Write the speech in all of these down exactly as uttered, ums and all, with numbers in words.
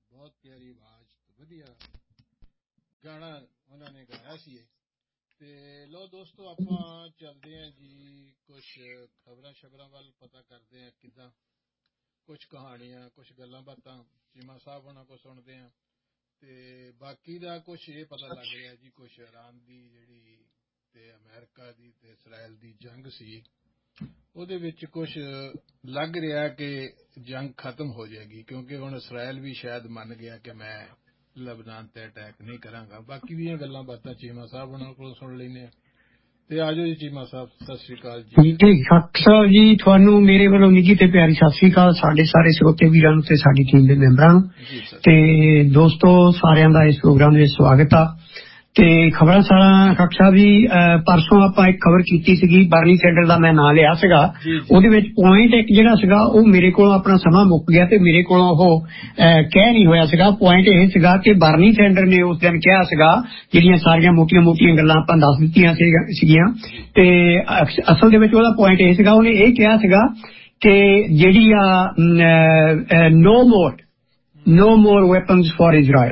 ਬਹੁਤ ਪਿਆਰੀ ਆਵਾਜ਼ ਵਧੀਆ ਗਾਣਾ ਉਹਨਾਂ ਨੇ ਗਾਇਆ ਸੀ। ਤੇ ਲੋ ਦੋਸਤੋ ਆਪਾਂ ਚੱਲਦੇ ਹਾਂ ਜੀ ਕੁਛ ਖਬਰਾਂ ਸ਼ਬਰਾਂ ਵੱਲ ਪਤਾ ਕਰਦੇ ਹਾਂ ਕਿੱਦਾਂ ਕੁਛ ਕਹਾਣੀਆਂ ਕੁਛ ਗੱਲਾਂ ਬਾਤਾਂ ਚੀਮਾ ਸਾਹਿਬ ਉਹਨਾਂ ਕੋਲ ਸੁਣਦੇ ਹਾਂ। ਤੇ ਬਾਕੀ ਦਾ ਕੁਛ ਇਹ ਪਤਾ ਲੱਗ ਰਿਹਾ ਜੀ ਕੁਛ ਇਰਾਨ ਦੀ ਜਿਹੜੀ ਤੇ ਅਮਰੀਕਾ ਦੀ ਤੇ ਇਸਰਾਇਲ ਦੀ ਜੰਗ ਸੀ ਉਹਦੇ ਵਿੱਚ ਕੁਛ ਲੱਗ ਰਿਹਾ ਕਿ ਜੰਗ ਖਤਮ ਹੋ ਜਾਏਗੀ ਕਿਉਂਕਿ ਹੁਣ ਇਸਰਾਇਲ ਵੀ ਸ਼ਾਇਦ ਮੰਨ ਗਿਆ ਕਿ ਮੈਂ ਲਬਨਾਨ ਤੇ ਅਟੈਕ ਨਹੀਂ ਕਰਾਂਗਾ। ਬਾਕੀ ਦੀਆਂ ਗੱਲਾਂ ਬਾਤਾਂ ਚੀਮਾ ਸਾਹਿਬ ਉਹਨਾਂ ਕੋਲੋਂ ਸੁਣ ਲੈਂਦੇ ਹਾਂ। ਤੇ ਆ ਜਾਓ ਜੀ ਚੀਮਾ ਸਾਹਿਬ, ਸਤਿ ਸ੍ਰੀ ਅਕਾਲ ਜੀ। ਡਾਕਟਰ ਸਾਹਿਬ ਜੀ ਤੁਹਾਨੂੰ ਮੇਰੇ ਵੱਲੋਂ ਨਿੱਘੀ ਤੇ ਪਿਆਰੀ ਸਤਿ ਸ੍ਰੀ ਅਕਾਲ, ਸਾਡੇ ਸਾਰੇ ਸਰੋਤੇ ਵੀਰਾਂ ਨੂੰ ਤੇ ਸਾਡੀ ਟੀਮ ਦੇ ਮੈਂਬਰਾਂ ਨੂੰ। ਤੇ ਦੋਸਤੋ ਸਾਰਿਆਂ ਦਾ ਇਸ ਪ੍ਰੋਗਰਾਮ ਦੇ ਸਵਾਗਤ ਆ। ਤੇ ਖਬਰਾਂ ਸਾਰਾ ਡਾਕਟਰ ਸਾਹਿਬ ਜੀ ਪਰਸੋਂ ਆਪਾਂ ਇੱਕ ਖਬਰ ਕੀਤੀ ਸੀਗੀ ਬਰਨੀ ਸੈਂਡਰ ਦਾ ਮੈਂ ਨਾਂ ਲਿਆ ਸੀਗਾ। ਉਹਦੇ ਵਿੱਚ ਪੁਆਇੰਟ ਇੱਕ ਜਿਹੜਾ ਸੀਗਾ ਉਹ ਮੇਰੇ ਕੋਲੋਂ ਆਪਣਾ ਸਮਾਂ ਮੁੱਕ ਗਿਆ ਤੇ ਮੇਰੇ ਕੋਲੋਂ ਉਹ ਕਹਿ ਨਹੀਂ ਹੋਇਆ ਸੀਗਾ। ਪੁਆਇੰਟ ਇਹ ਸੀਗਾ ਕਿ ਬਰਨੀ ਸੈਂਡਰ ਨੇ ਉਸ ਦਿਨ ਕਿਹਾ ਸੀਗਾ ਜਿਹੜੀਆਂ ਸਾਰੀਆਂ ਮੋਟੀਆਂ ਮੋਟੀਆਂ ਗੱਲਾਂ ਆਪਾਂ ਦੱਸ ਦਿੱਤੀਆਂ ਸੀਗੀਆਂ ਤੇ ਅਸਲ ਦੇ ਵਿੱਚ ਉਹਦਾ ਪੁਆਇੰਟ ਇਹ ਸੀਗਾ ਉਹਨੇ ਇਹ ਕਿਹਾ ਸੀਗਾ ਕਿ ਜਿਹੜੀ ਆ ਨੋ ਮੋਰ ਨੋ ਮੋਰ ਵੈਪਨਸ ਫॉर ਇਜ਼ਰਾਈਲ।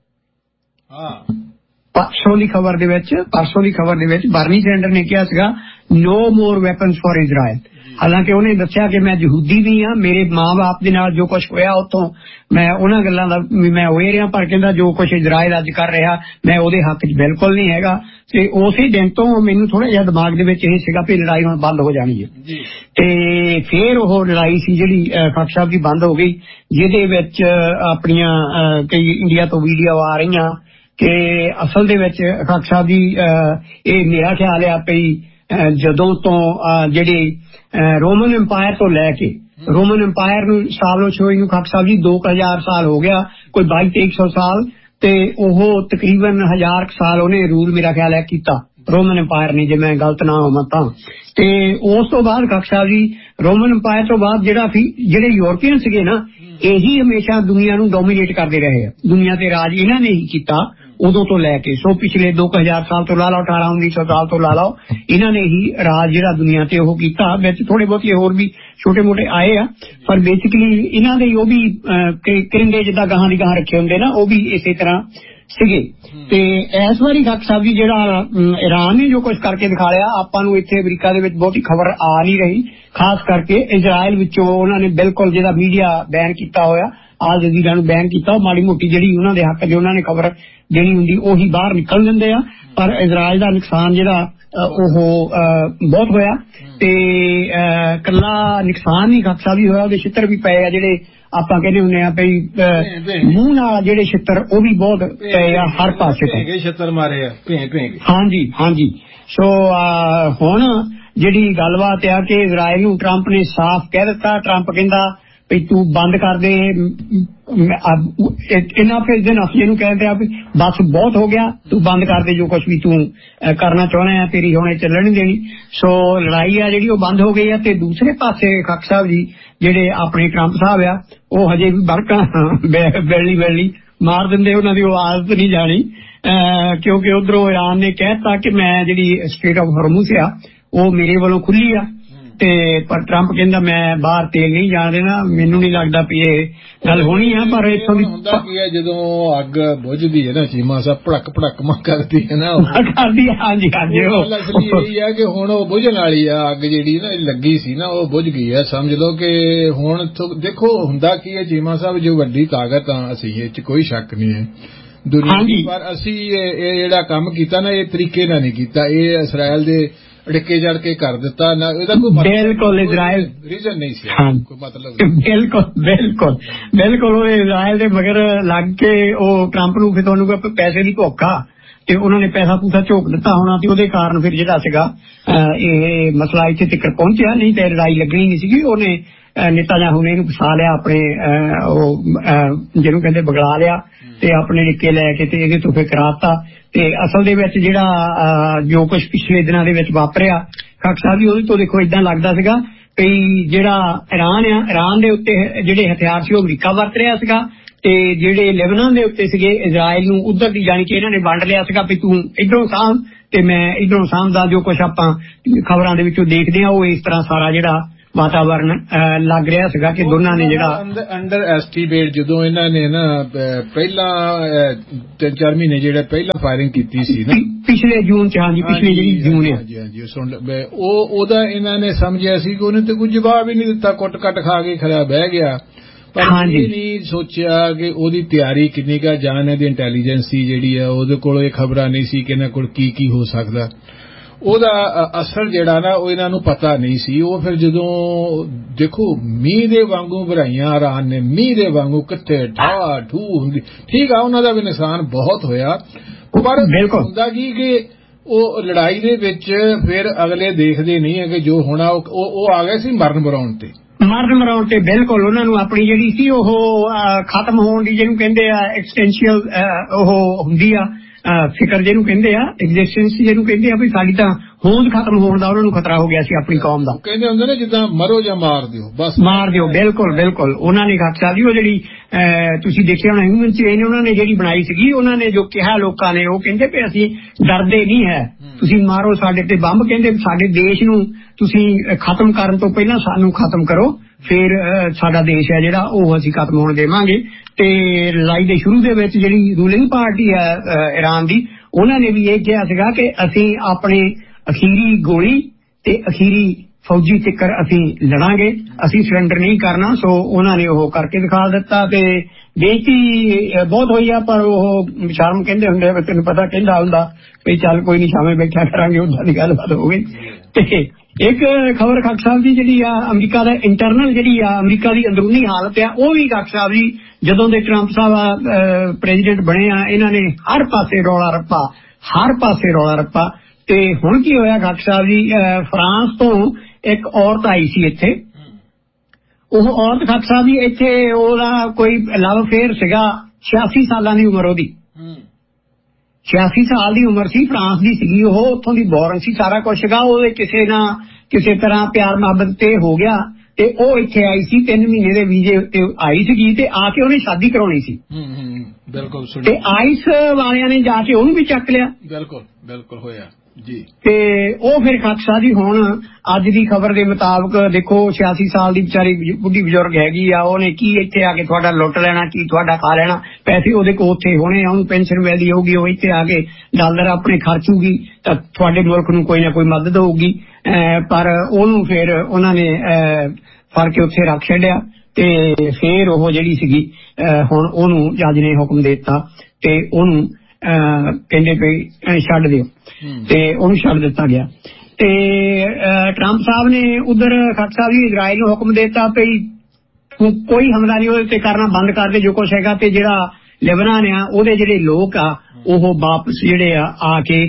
ਪਰਸੋਂ ਦੀ ਖਬਰ ਦੇ ਵਿੱਚ ਪਰਸੋਂ ਦੀ ਖਬਰ ਦੇ ਵਿੱਚ ਬਰਨੀ ਸੈਂਡਰ ਨੇ ਕਿਹਾ ਸੀਗਾ ਨੋ ਮੋਰ ਵੈਪਨਸ ਫॉर ਇਜ਼ਰਾਈਲ। ਹਾਲਾਂਕਿ ਉਹਨੇ ਦੱਸਿਆ ਕਿ ਮੈਂ ਯਹੂਦੀ ਵੀ ਹਾਂ, ਮੇਰੇ ਮਾਂ ਬਾਪ ਦੇ ਨਾਲ ਜੋ ਕੁਛ ਹੋਇਆ ਉੱਥੋਂ ਮੈਂ ਉਹਨਾਂ ਗੱਲਾਂ ਦਾ ਵੀ ਮੈਂ ਹੋਏ ਰਿਹਾ, ਪਰ ਕਹਿੰਦਾ ਜੋ ਕੁਛ ਇਜ਼ਰਾਈਲ ਅੱਜ ਕਰ ਰਿਹਾ ਮੈਂ ਉਹਦੇ ਹੱਕ 'ਚ ਬਿਲਕੁਲ ਨਹੀਂ ਹੈਗਾ। ਤੇ ਉਸੇ ਦਿਨ ਤੋਂ ਮੈਨੂੰ ਥੋੜਾ ਜਿਹਾ ਦਿਮਾਗ ਦੇ ਵਿੱਚ ਇਹ ਸੀਗਾ ਵੀ ਲੜਾਈ ਹੁਣ ਬੰਦ ਹੋ ਜਾਣੀ ਹੈ। ਤੇ ਫਿਰ ਉਹ ਲੜਾਈ ਸੀ ਜਿਹੜੀ ਖਾਕ ਸਾਹਿਬ ਦੀ ਬੰਦ ਹੋ ਗਈ, ਜਿਹਦੇ ਵਿੱਚ ਆਪਣੀਆਂ ਕਈ ਇੰਡੀਆ ਤੋਂ ਵੀਡੀਓ ਆ ਰਹੀਆਂ ਕਿ ਅਸਲ ਦੇ ਵਿੱਚ ਖਾਕ ਸਾਹਿਬ ਦੀ ਇਹ ਮੇਰਾ ਖਿਆਲ ਆ ਵੀ ਜਦੋਂ ਤੋਂ ਜਿਹੜੇ ਰੋਮਨ ਅੰਪਾਇਰ ਤੋਂ ਲੈ ਕੇ ਰੋਮਨ ਅੰਪਾਇਰ ਨੂੰ ਸਟੈਬਲਿਸ਼ ਹੋਈ ਨੂੰ ਖਾਕ ਸਾਹਿਬ ਜੀ ਦੋ ਕੁ ਹਜ਼ਾਰ ਸਾਲ ਹੋ ਗਿਆ, ਕੋਈ ਬਾਈ ਤੇਈ ਸੌ ਸਾਲ। ਤੇ ਉਹ ਤਕਰੀਬਨ ਹਜ਼ਾਰ ਸਾਲ ਉਹਨੇ ਰੂਲ ਮੇਰਾ ਖਿਆਲ ਹੈ ਕੀਤਾ ਰੋਮਨ ਅੰਪਾਇਰ ਨੇ, ਜੇ ਮੈਂ ਗਲਤ ਨਾ ਹੋਵਾਂ ਤਾਂ। ਤੇ ਉਸ ਤੋਂ ਬਾਅਦ ਖਾਕ ਸਾਹਿਬ ਜੀ ਰੋਮਨ ਅੰਪਾਇਰ ਤੋਂ ਬਾਅਦ ਜਿਹੜਾ ਸੀ ਜਿਹੜੇ ਯੂਰਪੀਅਨ ਸੀਗੇ ਨਾ ਇਹੀ ਹਮੇਸ਼ਾ ਦੁਨੀਆ ਨੂੰ ਡੋਮੀਨੇਟ ਕਰਦੇ ਰਹੇ ਆ, ਦੁਨੀਆ ਤੇ ਰਾਜ ਇਹਨਾਂ ਨੇ ਹੀ ਕੀਤਾ ਉਦੋਂ ਤੋਂ ਲੈ ਕੇ। ਸੋ ਪਿਛਲੇ ਦੋ ਕੁ ਹਜ਼ਾਰ ਸਾਲ ਤੋਂ ਲਾ ਲਓ, ਅਠਾਰਾਂ ਉੱਨੀ ਸੌ ਸਾਲ ਤੋਂ ਲਾ ਲਓ, ਇਹਨਾਂ ਨੇ ਹੀ ਰਾਜ ਜਿਹੜਾ ਦੁਨੀਆ ਤੇ ਉਹ ਕੀਤਾ। ਵਿੱਚ ਥੋੜੇ ਬਹੁਤੇ ਹੋਰ ਵੀ ਛੋਟੇ ਮੋਟੇ ਆਏ ਆ, ਪਰ ਬੇਸਿਕਲੀ ਇਹਨਾਂ ਦੇ ਉਹ ਵੀ ਕਰਿੰਦੇ ਜਿੱਦਾਂ ਗਾਹਾਂ ਦੀ ਗਾਹਾਂ ਰੱਖੇ ਹੁੰਦੇ ਨਾ ਉਹ ਵੀ ਇਸੇ ਤਰ੍ਹਾਂ ਸੀਗੇ। ਤੇ ਇਸ ਵਾਰੀ ਖਾਕ ਸਾਹਿਬ ਜੀ ਜਿਹੜਾ ਇਰਾਨ ਨੇ ਜੋ ਕੁਛ ਕਰਕੇ ਦਿਖਾ ਲਿਆ, ਆਪਾਂ ਨੂੰ ਇੱਥੇ ਅਮਰੀਕਾ ਦੇ ਵਿੱਚ ਬਹੁਤੀ ਖਬਰ ਆ ਨਹੀਂ ਰਹੀ, ਖਾਸ ਕਰਕੇ ਇਜ਼ਰਾਈਲ ਵਿੱਚੋਂ ਉਹਨਾਂ ਨੇ ਬਿਲਕੁਲ ਜਿਹੜਾ ਮੀਡੀਆ ਬੈਨ ਕੀਤਾ ਹੋਇਆ, ਆਲ ਜਜ਼ੀਰਾ ਨੂੰ ਬੈਨ ਕੀਤਾ। ਉਹ ਮਾੜੀ ਮੋਟੀ ਜਿਹੜੀ ਉਹਨਾਂ ਦੇ ਹੱਕ 'ਚ ਉਹਨਾਂ ਨੇ ਖਬਰ ਦੇਣੀ ਹੁੰਦੀ ਉਹੀ ਬਾਹਰ ਨਿਕਲ ਦਿੰਦੇ ਆ, ਪਰ ਇਜ਼ਰਾਈਲ ਦਾ ਨੁਕਸਾਨ ਜਿਹੜਾ ਉਹ ਬਹੁਤ ਹੋਇਆ। ਤੇ ਇਕੱਲਾ ਨੁਕਸਾਨ ਨਹੀਂ ਖਾਕ ਸਾਹਿਬ ਵੀ ਹੋਇਆ, ਉਹਦੇ ਛਿੱਤਰ ਵੀ ਪਏ ਆ ਜਿਹੜੇ ਆਪਾਂ ਕਹਿੰਦੇ ਹੁੰਦੇ ਆ ਵੀ ਮੂੰਹ ਨਾਲ ਜਿਹੜੇ ਛਿੱਤਰ ਉਹ ਵੀ ਬਹੁਤ ਪਏ ਆ ਹਰ ਪਾਸੇ ਛਿੱਤਰ ਮਾਰੇ ਆ। ਹਾਂਜੀ ਹਾਂਜੀ। ਸੋ ਹੁਣ ਜਿਹੜੀ ਗੱਲਬਾਤ ਆ ਕਿ ਇਜ਼ਰਾਈਲ ਨੂੰ ਟਰੰਪ ਨੇ ਸਾਫ਼ ਕਹਿ ਦਿੱਤਾ। ਟਰੰਪ ਕਹਿੰਦਾ ਵੀ ਤੂੰ ਬੰਦ ਕਰ ਦੇ, ਇਹਨਾਂ ਫਿਰ ਦਿਨ ਅਫਜੇ ਨੂੰ ਕਹਿੰਦੇ ਆ ਵੀ ਬਸ ਬਹੁਤ ਹੋ ਗਿਆ, ਤੂੰ ਬੰਦ ਕਰ ਦੇ ਜੋ ਕੁਛ ਵੀ ਤੂੰ ਕਰਨਾ ਚਾਹੁੰਦਾ ਆ, ਤੇਰੀ ਹੁਣ ਚੱਲਣ ਨਹੀਂ ਦੇਣੀ। ਸੋ ਲੜਾਈ ਆ ਜਿਹੜੀ ਉਹ ਬੰਦ ਹੋ ਗਈ ਆ। ਤੇ ਦੂਸਰੇ ਪਾਸੇ ਖਾਕ ਸਾਹਿਬ ਜੀ ਜਿਹੜੇ ਆਪਣੇ ਟਰੰਪ ਸਾਹਿਬ ਆ ਉਹ ਹਜੇ ਵੀ ਬਰਕਾਂ ਬੈਲੀ ਬੈਲੀ ਮਾਰ ਦਿੰਦੇ, ਉਹਨਾਂ ਦੀ ਉਹ ਆਦਤ ਨਹੀਂ ਜਾਣੀ ਕਿਉਂਕਿ ਉਧਰੋਂ ਇਰਾਨ ਨੇ ਕਹਿਤਾ ਕਿ ਮੈਂ ਜਿਹੜੀ ਸਟ੍ਰੇਟ ਆਫ ਹਰਮੁਜ਼ ਆ ਉਹ ਮੇਰੇ ਵੱਲੋਂ ਖੁੱਲੀ ਆ। ਤੇ ਪਰ ਟਰੰਪ ਕਹਿੰਦਾ ਮੈਂ ਬਾਹਰ ਤੇਲ ਨਹੀਂ ਜਾਣ ਦੇਣਾ। ਮੈਨੂੰ ਨਹੀਂ ਲੱਗਦਾ ਵੀ ਇਹ ਗੱਲ ਹੋਣੀ ਆ, ਪਰ ਇੱਥੋਂ ਦੀ ਹੁੰਦਾ ਕੀ ਹੈ ਜਦੋਂ ਅੱਗ ਬੁਝਦੀ ਹੈ ਨਾ ਚੀਮਾ ਸਾਹਿਬ ਭੜਕ ਭੜਕ ਮਾ ਕਰਦੀ ਹੈ ਨਾ ਕਰਦੀ। ਹਾਂਜੀ ਹਾਂਜੀ। ਅਸਲੀ ਇਹੀ ਆ ਕਿ ਹੁਣ ਉਹ ਬੁਝਣ ਵਾਲੀ ਆ ਅੱਗ ਜਿਹੜੀ ਨਾ ਲੱਗੀ ਸੀ ਨਾ ਉਹ ਬੁਝ ਗਈ ਹੈ। ਸਮਝ ਲਓ ਕਿ ਹੁਣ ਦੇਖੋ ਹੁੰਦਾ ਕੀ ਹੈ ਚੀਮਾ ਸਾਹਿਬ ਜੋ ਵੱਡੀ ਤਾਕਤ ਆ ਅਸੀਂ ਇਹ 'ਚ ਕੋਈ ਸ਼ੱਕ ਨਹੀਂ ਹੈ ਦੁਨੀਆ ਦੀ, ਪਰ ਅਸੀਂ ਇਹ ਜਿਹੜਾ ਕੰਮ ਕੀਤਾ ਨਾ ਇਹ ਤਰੀਕੇ ਨਾਲ ਨਹੀਂ ਕੀਤਾ, ਇਹ ਇਸਰਾਇਲ ਦੇ ਅੜਿੱਕੇ ਜੜ ਕੇ ਕਰ ਦਿੱਤਾ ਨਾ, ਇਹਦਾ ਕੋਈ ਬਿਲਕੁਲ ਇਜ਼ਰਾਈਲ ਰੀਜ਼ਨ ਨਹੀਂ ਸੀ, ਕੋਈ ਮਤਲਬ ਬਿਲਕੁਲ ਬਿਲਕੁਲ ਬਿਲਕੁਲ ਉਹ ਇਜ਼ਰਾਇਲ ਦੇ ਮਗਰ ਲੱਗ ਕੇ ਉਹ ਟਰੰਪ ਨੂੰ ਫਿਰ ਤੁਹਾਨੂੰ ਪੈਸੇ ਦੀ ਭੁੱਖ ਆ ਤੇ ਉਹਨਾਂ ਨੇ ਪੈਸਾ ਪੂਸਾ ਝੋਕ ਦਿੱਤਾ ਹੋਣਾ ਤੇ ਉਹਦੇ ਕਾਰਨ ਫਿਰ ਜਿਹੜਾ ਸੀਗਾ ਇਹ ਮਸਲਾ ਇੱਥੇ ਤੱਕ ਪਹੁੰਚਿਆ। ਨਹੀਂ ਤੇ ਲੜਾਈ ਲੱਗਣੀ ਨਹੀਂ ਸੀਗੀ। ਉਹਨੇ ਨੇਤਾਨਯਾਹੂ ਨੇ ਇਹਨੂੰ ਫਸਾ ਲਿਆ, ਆਪਣੇ ਉਹ ਜਿਹਨੂੰ ਕਹਿੰਦੇ ਬਗਲਾ ਲਿਆ ਤੇ ਆਪਣੇ ਨਿੱਕੇ ਲੈ ਕੇ ਤੇ ਇਹਦੇ ਤੋਂ ਫਿਰ ਕਰਾਤਾ। ਤੇ ਅਸਲ ਦੇ ਵਿੱਚ ਜਿਹੜਾ ਜੋ ਕੁਛ ਪਿਛਲੇ ਦਿਨਾਂ ਦੇ ਵਿੱਚ ਵਾਪਰਿਆ ਖਾਕ ਸਾਹਿਬ ਜੀ ਉਹਦੇ ਤੋਂ ਦੇਖੋ ਏਦਾਂ ਲੱਗਦਾ ਸੀਗਾ ਵੀ ਜਿਹੜਾ ਇਰਾਨ ਆ ਇਰਾਨ ਦੇ ਉੱਤੇ ਜਿਹੜੇ ਹਥਿਆਰ ਸੀ ਉਹ ਅਮਰੀਕਾ ਵਰਤ ਰਿਹਾ ਸੀਗਾ ਤੇ ਜਿਹੜੇ ਲੈਬਨਾਨ ਦੇ ਉੱਤੇ ਸੀਗੇ ਇਜ਼ਰਾਈਲ ਨੂੰ ਉਧਰ ਦੀ ਜਾਣੀ ਕਿ ਇਹਨਾਂ ਨੇ ਵੰਡ ਲਿਆ ਸੀਗਾ ਵੀ ਤੂੰ ਇੱਧਰੋਂ ਸਾਂਭ ਤੇ ਮੈਂ ਇੱਧਰੋਂ ਸਾਂਭਦਾ। ਜੋ ਕੁਛ ਆਪਾਂ ਖਬਰਾਂ ਦੇ ਵਿੱਚੋਂ ਦੇਖਦੇ ਹਾਂ ਉਹ ਇਸ ਤਰ੍ਹਾਂ ਸਾਰਾ ਜਿਹੜਾ ਵਾਤਾਵਰਨ ਲੱਗ ਰਿਹਾ ਸੀਗਾ ਕਿ ਦੋਨਾਂ ਨੇ ਜਿਹੜਾ ਅੰਡਰ ਐਸਟੀਮੇਟ ਜਦੋਂ ਇਹਨਾਂ ਨੇ ਨਾ ਪਹਿਲਾਂ ਤਿੰਨ ਚਾਰ ਮਹੀਨੇ ਜਿਹੜੇ ਪਹਿਲਾਂ ਫਾਇਰਿੰਗ ਕੀਤੀ ਸੀ ਨਾ ਪਿਛਲੇ ਜੂਨ ਚ ਹਾਂਜੀ ਪਿਛਲੇ ਜਿਹੜੀ ਜੂਨ ਹੈ ਹਾਂਜੀ ਹਾਂਜੀ ਸੁਣ ਉਹ ਉਹਦਾ ਇਹਨਾਂ ਨੇ ਸਮਝਿਆ ਸੀ ਕਿ ਉਹਨੇ ਤੇ ਕੋਈ ਜਵਾਬ ਹੀ ਨਹੀਂ ਦਿੱਤਾ ਕੁੱਟ ਕੱਟ ਖਾ ਕੇ ਖੜਾ ਬਹਿ ਗਿਆ ਪਰ ਇਹ ਨਹੀਂ ਸੋਚਿਆ ਕਿ ਉਹਦੀ ਤਿਆਰੀ ਕਿੰਨੀ ਕਾ ਜਾਣ ਇਹਦੀ ਇੰਟੈਲੀਜੈਂਸ ਸੀ ਜਿਹੜੀ ਆ ਉਹਦੇ ਕੋਲ ਇਹ ਖਬਰਾਂ ਨਹੀਂ ਸੀ ਕਿ ਇਹਨਾਂ ਕੋਲ ਕੀ ਕੀ ਹੋ ਸਕਦਾ ਉਹਦਾ ਅਸਰ ਜਿਹੜਾ ਨਾ ਉਹ ਇਹਨਾਂ ਨੂੰ ਪਤਾ ਨਹੀਂ ਸੀ ਉਹ ਫਿਰ ਜਦੋਂ ਦੇਖੋ ਮੀਂਹ ਦੇ ਵਾਂਗੂ ਭਰਾਈਆਂ ਰਾਨ ਨੇ ਮੀਂਹ ਦੇ ਵਾਂਗੂ ਕਿੱਥੇ ਠਾ ਠੂ ਹੁੰਦੀ ਠੀਕ ਆ ਉਹਨਾਂ ਦਾ ਵੀ ਨੁਕਸਾਨ ਬਹੁਤ ਹੋਇਆ ਪਰ ਹੁੰਦਾ ਕੀ ਕਿ ਉਹ ਲੜਾਈ ਦੇ ਵਿੱਚ ਫਿਰ ਅਗਲੇ ਦੇਖਦੇ ਨਹੀਂ ਹੈ ਕਿ ਜੋ ਹੋਣਾ ਉਹ ਆ ਗਏ ਸੀ ਮਰਨ ਮਰਾਉਣ ਤੇ ਮਰਨ ਮਰਾਉਣ ਤੇ ਬਿਲਕੁਲ ਉਹਨਾਂ ਨੂੰ ਆਪਣੀ ਜਿਹੜੀ ਸੀ ਉਹ ਖਤਮ ਹੋਣ ਦੀ ਜਿਹਨੂੰ ਕਹਿੰਦੇ ਆ ਐਕਸਟੈਂਸ਼ੀਅਲ ਉਹ ਹੁੰਦੀ ਆ ਫਿਕਰ ਜਿਹਨੂੰ ਕਹਿੰਦੇ ਆ ਐਗਜ਼ਿਸਟੈਂਸ ਜਿਹਨੂੰ ਕਹਿੰਦੇ ਆ ਵੀ ਸਾਡੀ ਤਾਂ ਹੋਂਦ ਖਤਮ ਹੋਣ ਦਾ ਉਹਨਾਂ ਨੂੰ ਖਤਰਾ ਹੋ ਗਿਆ ਸੀ ਆਪਣੀ ਕੌਮ ਦਾ ਕਹਿੰਦੇ ਹੁੰਦੇ ਨੇ ਜਿੱਦਾਂ ਮਰੋ ਜਾਂ ਮਾਰ ਦਿਓ ਬਸ ਮਾਰ ਦਿਓ ਬਿਲਕੁਲ ਬਿਲਕੁਲ ਉਹਨਾਂ ਨੇ ਖਾਕਸਾ ਦੀ ਉਹ ਜਿਹੜੀ ਤੁਸੀਂ ਦੇਖਿਆ ਹੋਣਾ ਹਿਊਮਨ ਚੇਨ ਉਹਨਾਂ ਨੇ ਜਿਹੜੀ ਬਣਾਈ ਸੀਗੀ ਉਹਨਾਂ ਨੇ ਜੋ ਕਿਹਾ ਲੋਕਾਂ ਨੇ ਉਹ ਕਹਿੰਦੇ ਵੀ ਅਸੀਂ ਡਰਦੇ ਨਹੀਂ ਹੈ ਤੁਸੀਂ ਮਾਰੋ ਸਾਡੇ ਤੇ ਬੰਬ ਕਹਿੰਦੇ ਸਾਡੇ ਦੇਸ਼ ਨੂੰ ਤੁਸੀਂ ਖਤਮ ਕਰਨ ਤੋਂ ਪਹਿਲਾਂ ਸਾਨੂੰ ਖਤਮ ਕਰੋ ਫਿਰ ਸਾਡਾ ਦੇਸ਼ ਹੈ ਜਿਹੜਾ ਉਹ ਅਸੀਂ ਖਤਮ ਹੋਣ ਦੇਵਾਂਗੇ ਤੇ ਲੜਾਈ ਦੇ ਸ਼ੁਰੂ ਦੇ ਵਿੱਚ ਜਿਹੜੀ ਰੂਲਿੰਗ ਪਾਰਟੀ ਹੈ ਈਰਾਨ ਦੀ ਉਹਨਾਂ ਨੇ ਵੀ ਇਹ ਕਿਹਾ ਸੀਗਾ ਕਿ ਅਸੀਂ ਆਪਣੇ ਅਖੀਰੀ ਗੋਲੀ ਤੇ ਅਖੀਰੀ ਫੌਜੀ ਤਿੱਕਰ ਅਸੀਂ ਲੜਾਂਗੇ ਅਸੀਂ ਸਰੈਂਡਰ ਨਹੀਂ ਕਰਨਾ ਸੋ ਉਹਨਾਂ ਨੇ ਉਹ ਕਰਕੇ ਦਿਖਾ ਦਿੱਤਾ ਤੇ ਬੇਇੱਜ਼ਤੀ ਬਹੁਤ ਹੋਈ ਆ ਪਰ ਉਹ ਸ਼ਰਮ ਕਹਿੰਦੇ ਹੁੰਦੇ ਤੈਨੂੰ ਪਤਾ ਕਹਿੰਦਾ ਹੁੰਦਾ ਵੀ ਚੱਲ ਕੋਈ ਨਹੀਂ ਸ਼ਾਮੇ ਬੈਠਿਆ ਕਰਾਂਗੇ ਉਦਾਂ ਦੀ ਗੱਲਬਾਤ ਹੋ ਗਈ ਤੇ ਇੱਕ ਖਬਰ ਖਾਕ ਸਾਹਿਬ ਦੀ ਜਿਹੜੀ ਆ ਅਮਰੀਕਾ ਦਾ ਇੰਟਰਨਲ ਜਿਹੜੀ ਆ ਅਮਰੀਕਾ ਦੀ ਅੰਦਰੂਨੀ ਹਾਲਤ ਆ ਉਹ ਵੀ ਖਾਕ ਸਾਹਿਬ ਜੀ ਜਦੋਂ ਦੇ ਟਰੰਪ ਸਾਹਿਬ ਪ੍ਰੈਜ਼ੀਡੈਂਟ ਬਣੇ ਆ ਇਹਨਾਂ ਨੇ ਹਰ ਪਾਸੇ ਰੌਲਾ ਰੱਪਾ ਹਰ ਪਾਸੇ ਰੌਲਾ ਰੱਪਾ ਤੇ ਹੁਣ ਕੀ ਹੋਇਆ ਖਾਕ ਸਾਹਿਬ ਜੀ ਫਰਾਂਸ ਤੋਂ ਇੱਕ ਔਰਤ ਆਈ ਸੀ ਇੱਥੇ ਉਹ ਔਰਤ ਖਾਕ ਸਾਹਿਬ ਜੀ ਇੱਥੇ ਉਹਦਾ ਕੋਈ ਲਵ ਅਫੇਅਰ ਸੀਗਾ ਛਿਆਸੀ ਸਾਲਾਂ ਦੀ ਉਮਰ ਉਹਦੀ ਛਿਆਸੀ ਸਾਲ ਦੀ ਉਮਰ ਸੀ ਫਰਾਂਸ ਦੀ ਸੀਗੀ ਉਹ ਉੱਥੋਂ ਦੀ ਬੋਰਨ ਸੀ ਸਾਰਾ ਕੁਝ ਸੀਗਾ ਉਹਦੇ ਕਿਸੇ ਨਾ ਕਿਸੇ ਤਰ੍ਹਾਂ ਪਿਆਰ ਮੁਹੱਬਤ ਤੇ ਹੋ ਗਿਆ ਤੇ ਉਹ ਇੱਥੇ ਆਈ ਸੀ ਤਿੰਨ ਮਹੀਨੇ ਦੇ ਵੀਜ਼ੇ ਤੇ ਆਈ ਸੀਗੀ ਤੇ ਆ ਕੇ ਉਹਨੇ ਸ਼ਾਦੀ ਕਰਾਉਣੀ ਸੀ ਬਿਲਕੁਲ ਤੇ ਆਈਸ ਵਾਲਿਆਂ ਨੇ ਜਾ ਕੇ ਉਹਨੂੰ ਵੀ ਚੱਕ ਲਿਆ ਬਿਲਕੁਲ ਬਿਲਕੁਲ ਹੋਇਆ ਜੀ ਤੇ ਉਹ ਫਿਰ ਖਾਕਸਾ ਜੀ ਹੁਣ ਅੱਜ ਦੀ ਖਬਰ ਦੇ ਮੁਤਾਬਕ ਦੇਖੋ ਛਿਆਸੀ ਸਾਲ ਦੀ ਵਿਚਾਰੀ ਬੁੱਢੀ ਬਜ਼ੁਰਗ ਹੈਗੀ ਆ ਉਹਨੇ ਕੀ ਇੱਥੇ ਆ ਕੇ ਤੁਹਾਡਾ ਲੁੱਟ ਲੈਣਾ ਕੀ ਤੁਹਾਡਾ ਖਾ ਲੈਣਾ ਪੈਸੇ ਉਹਦੇ ਕੋਲ ਉੱਥੇ ਹੋਣੇ ਆ ਉਹਨੂੰ ਪੈਨਸ਼ਨ ਮਿਲਦੀ ਹੋਊਗੀ ਉਹ ਇੱਥੇ ਆ ਕੇ ਡਾਲਰ ਆਪਣੇ ਖਰਚੂਗੀ ਤਾਂ ਤੁਹਾਡੇ ਮੁਲਕ ਨੂੰ ਕੋਈ ਨਾ ਕੋਈ ਮਦਦ ਹੋਊਗੀ ਪਰ ਉਹਨੂੰ ਫਿਰ ਉਹਨਾਂ ਨੇ ਫੜ ਕੇ ਉੱਥੇ ਰੱਖ ਛੱਡਿਆ ਤੇ ਫਿਰ ਉਹ ਜਿਹੜੀ ਸੀਗੀ ਹੁਣ ਉਹਨੂੰ ਜੱਜ ਨੇ ਹੁਕਮ ਦੇ ਦਿੱਤਾ ਤੇ ਉਹਨੂੰ ਕਹਿੰਦੇ ਪਈ ਛੱਡ ਦਿਓ ਤੇ ਉਹਨੂੰ ਛੱਡ ਦਿੱਤਾ ਗਿਆ ਤੇ ਟਰੰਪ ਸਾਹਿਬ ਨੇ ਉਧਰ ਖਾਕ ਸਾਹਿਬ ਜੀ ਇਜ਼ਰਾਈਲ ਨੂੰ ਹੁਕਮ ਦੇ ਦਿੱਤਾ ਵੀ ਕੋਈ ਹਮਲਾ ਨਹੀਂ ਉਹਦੇ ਤੇ ਕਰਨਾ ਬੰਦ ਕਰ ਦੇ ਜੋ ਕੁਛ ਹੈਗਾ ਤੇ ਜਿਹੜਾ ਲੈਬਨਾਨ ਆ ਉਹਦੇ ਜਿਹੜੇ ਲੋਕ ਆ ਉਹ ਵਾਪਸ ਜਿਹੜੇ ਆ ਆ ਕੇ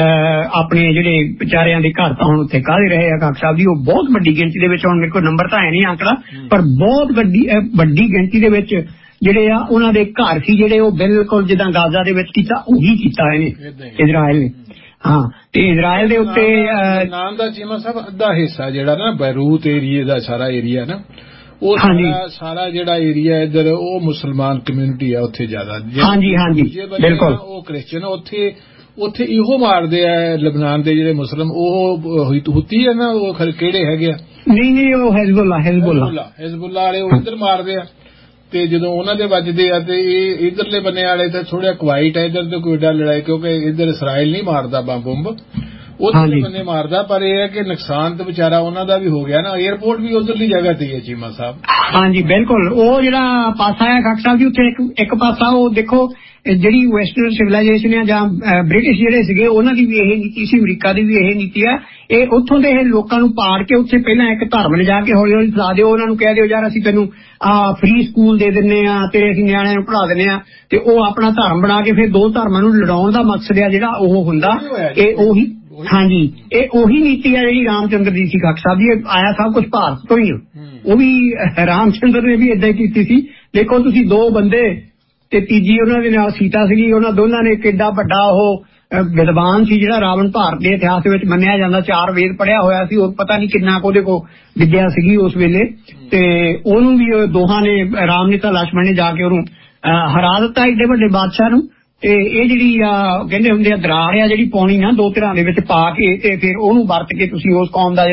ਆਪਣੇ ਜਿਹੜੇ ਵਿਚਾਰਿਆਂ ਦੇ ਘਰ ਤਾਂ ਹੁਣ ਉੱਥੇ ਕਾਹਦੇ ਰਹੇ ਆ ਖਾਕ ਸਾਹਿਬ ਜੀ ਉਹ ਬਹੁਤ ਵੱਡੀ ਗਿਣਤੀ ਦੇ ਵਿੱਚ ਹੁਣ ਮੇਰੇ ਕੋਲ ਨੰਬਰ ਤਾਂ ਹੈ ਨਹੀਂ ਅੰਕੜਾ ਪਰ ਬਹੁਤ ਵੱਡੀ ਵੱਡੀ ਗਿਣਤੀ ਦੇ ਵਿੱਚ ਜਿਹੜੇ ਆ ਉਹਨਾਂ ਦੇ ਘਰ ਸੀ ਜਿਹੜੇ ਉਹ ਬਿਲਕੁਲ ਜਿੱਦਾਂ ਗਾਜ਼ਾ ਦੇ ਵਿੱਚ ਕੀਤਾ ਉਹੀ ਕੀਤਾ ਇਹਨੇ ਇਜ਼ਰਾਈਲ ਨੇ ਹਾਂ ਤੇ ਇਜ਼ਰਾਈਲ ਦੇ ਉੱਤੇ ਨਾਮ ਦਾ ਚੀਮਾ ਸਾਹਿਬ ਅੱਧਾ ਹਿੱਸਾ ਜਿਹੜਾ ਨਾ ਬੈਰੂਤ ਏਰੀਏ ਦਾ ਸਾਰਾ ਏਰੀਆ ਨਾ ਉਹ ਸਾਰਾ ਜਿਹੜਾ ਏਰੀਆ ਇੱਧਰ ਉਹ ਮੁਸਲਮਾਨ ਕਮਿਊਨਿਟੀ ਆ ਉੱਥੇ ਜ਼ਿਆਦਾ ਹਾਂਜੀ ਹਾਂਜੀ ਬਿਲਕੁਲ ਉਹ ਕ੍ਰਿਸਚਨ ਉੱਥੇ ਉੱਥੇ ਇਹੋ ਮਾਰਦੇ ਆ ਲਬਨਾਨ ਦੇ ਜਿਹੜੇ ਮੁਸਲਮ ਉਹ ਹੁਤੀ ਆ ਨਾ ਉਹ ਕਿਹੜੇ ਹੈਗੇ ਆ ਨਹੀਂ ਨਹੀਂ ਉਹ ਹਿਜ਼ਬੁੱਲਾ ਹਿਜ਼ਬੁੱਲਾ ਹਿਜ਼ਬੁੱਲਾ ਵਾਲੇ ਉਹ ਇੱਧਰ ਮਾਰਦੇ ਆ ਤੇ ਜਦੋਂ ਉਹਨਾਂ ਦੇ ਵੱਜਦੇ ਆ ਤੇ ਇਹ ਇਧਰਲੇ ਬੰਨੇ ਵਾਲੇ ਤਾਂ ਥੋੜਾ ਕੁਵਾਈਟ ਹੈ ਇੱਧਰ ਤੇ ਕੋਈ ਏਡਾ ਲੜਾਈ ਕਿਉਂਕਿ ਇੱਧਰ ਇਸਰਾਈਲ ਨਹੀਂ ਮਾਰਦਾ ਬੰਬ ਬੰਬ ਉਧਰਲੇ ਬੰਨੇ ਮਾਰਦਾ ਪਰ ਇਹ ਹੈ ਕਿ ਨੁਕਸਾਨ ਤਾਂ ਵਿਚਾਰਾ ਉਹਨਾਂ ਦਾ ਵੀ ਹੋ ਗਿਆ ਨਾ 에ਅਰਪੋਰਟ ਵੀ ਉਧਰਲੀ ਜਗ੍ਹਾ ਤੇ ਹੈ ਚੀਮਾ ਸਾਹਿਬ ਹਾਂਜੀ ਬਿਲਕੁਲ ਉਹ ਜਿਹੜਾ ਪਾਸਾ ਹੈ ਖਾਕ ਸਾਹਿਬ ਜੀ ਉੱਥੇ ਇੱਕ ਪਾਸਾ ਉਹ ਦੇਖੋ ਜਿਹੜੀ ਵੈਸਟਰਨ ਸਿਵਲਾਈਜੇਸ਼ਨ ਆ ਜਾਂ ਬ੍ਰਿਟਿਸ਼ ਜਿਹੜੇ ਸੀਗੇ ਉਹਨਾਂ ਦੀ ਵੀ ਇਹ ਨੀਤੀ ਸੀ ਅਮਰੀਕਾ ਦੀ ਵੀ ਇਹ ਨੀਤੀ ਆ ਇਹ ਉੱਥੋਂ ਦੇ ਲੋਕਾਂ ਨੂੰ ਪਾੜ ਕੇ ਉੱਥੇ ਪਹਿਲਾਂ ਇੱਕ ਧਰਮ ਲਿਜਾ ਕੇ ਹੌਲੀ ਹੌਲੀ ਫੈਲਾ ਦਿਓ ਉਹਨਾਂ ਨੂੰ ਕਹਿ ਦਿਓ ਯਾਰ ਅਸੀਂ ਤੈਨੂੰ ਆਹ ਫ੍ਰੀ ਸਕੂਲ ਦੇ ਦਿੰਦੇ ਆ ਤੇਰੇ ਅਸੀਂ ਨਿਆਣਿਆਂ ਨੂੰ ਪੜ੍ਹਾ ਦਿੰਦੇ ਆ ਤੇ ਉਹ ਆਪਣਾ ਧਰਮ ਬਣਾ ਕੇ ਫਿਰ ਦੋ ਧਰਮਾਂ ਨੂੰ ਲੜਾਉਣ ਦਾ ਮਕਸਦ ਆ ਜਿਹੜਾ ਉਹ ਹੁੰਦਾ ਇਹ ਉਹੀ ਹਾਂਜੀ ਇਹ ਉਹੀ ਨੀਤੀ ਆ ਜਿਹੜੀ ਰਾਮ ਚੰਦਰ ਦੀ ਸੀ ਖਾਕ ਸਾਹਿਬ ਜੀ ਆਇਆ ਸਭ ਕੁਝ ਭਾਰਤ ਤੋਂ ਹੀ ਉਹ ਵੀ ਰਾਮ ਚੰਦਰ ਨੇ ਵੀ ਏਦਾਂ ਹੀ ਕੀਤੀ ਸੀ ਦੇਖੋ ਤੁਸੀਂ ਦੋ ਬੰਦੇ ਤੇ ਤੀਜੀ ਉਹਨਾਂ ਦੇ ਨਾਲ ਸੀਤਾ ਸੀਗੀ ਉਹਨਾਂ ਦੋਨਾਂ ਨੇ ਕਿੱਡਾ ਵੱਡਾ ਉਹ ਵਿਦਵਾਨ ਸੀ ਜਿਹੜਾ ਰਾਵਣ ਭਾਰਤ ਦੇ ਇਤਿਹਾਸ ਦੇ ਵਿੱਚ ਮੰਨਿਆ ਜਾਂਦਾ ਚਾਰ ਵੇਦ ਪੜ੍ਹਿਆ ਹੋਇਆ ਸੀ ਉਹ ਪਤਾ ਨਹੀਂ ਕਿੰਨਾ ਕੁ ਉਹਦੇ ਕੋਲ ਵਿਦਿਆ ਸੀਗੀ ਉਸ ਵੇਲੇ ਤੇ ਉਹਨੂੰ ਵੀ ਦੋਹਾਂ ਨੇ ਰਾਮ ਨੇ ਤਾਂ ਲక్ష్మణ ਨੇ ਜਾ ਕੇ ਉਹਨੂੰ ਹਰਾ ਦਿੱਤਾ ਏਡੇ ਵੱਡੇ ਬਾਦਸ਼ਾਹ ਨੂੰ ਤੇ ਇਹ ਜਿਹੜੀ ਆ ਕਹਿੰਦੇ ਹੁੰਦੇ ਆ ਦਰਾਰ ਆ ਜਿਹੜੀ ਪਾਉਣੀ ਨਾ ਦੋ ਧਿਰਾਂ ਦੇ ਵਿੱਚ ਪਾ ਕੇ ਤੇ ਫਿਰ ਉਹਨੂੰ ਵਰਤ ਕੇ ਤੁਸੀਂ ਉਸ ਕੌਮ ਦਾ ਜਿਹੜਾ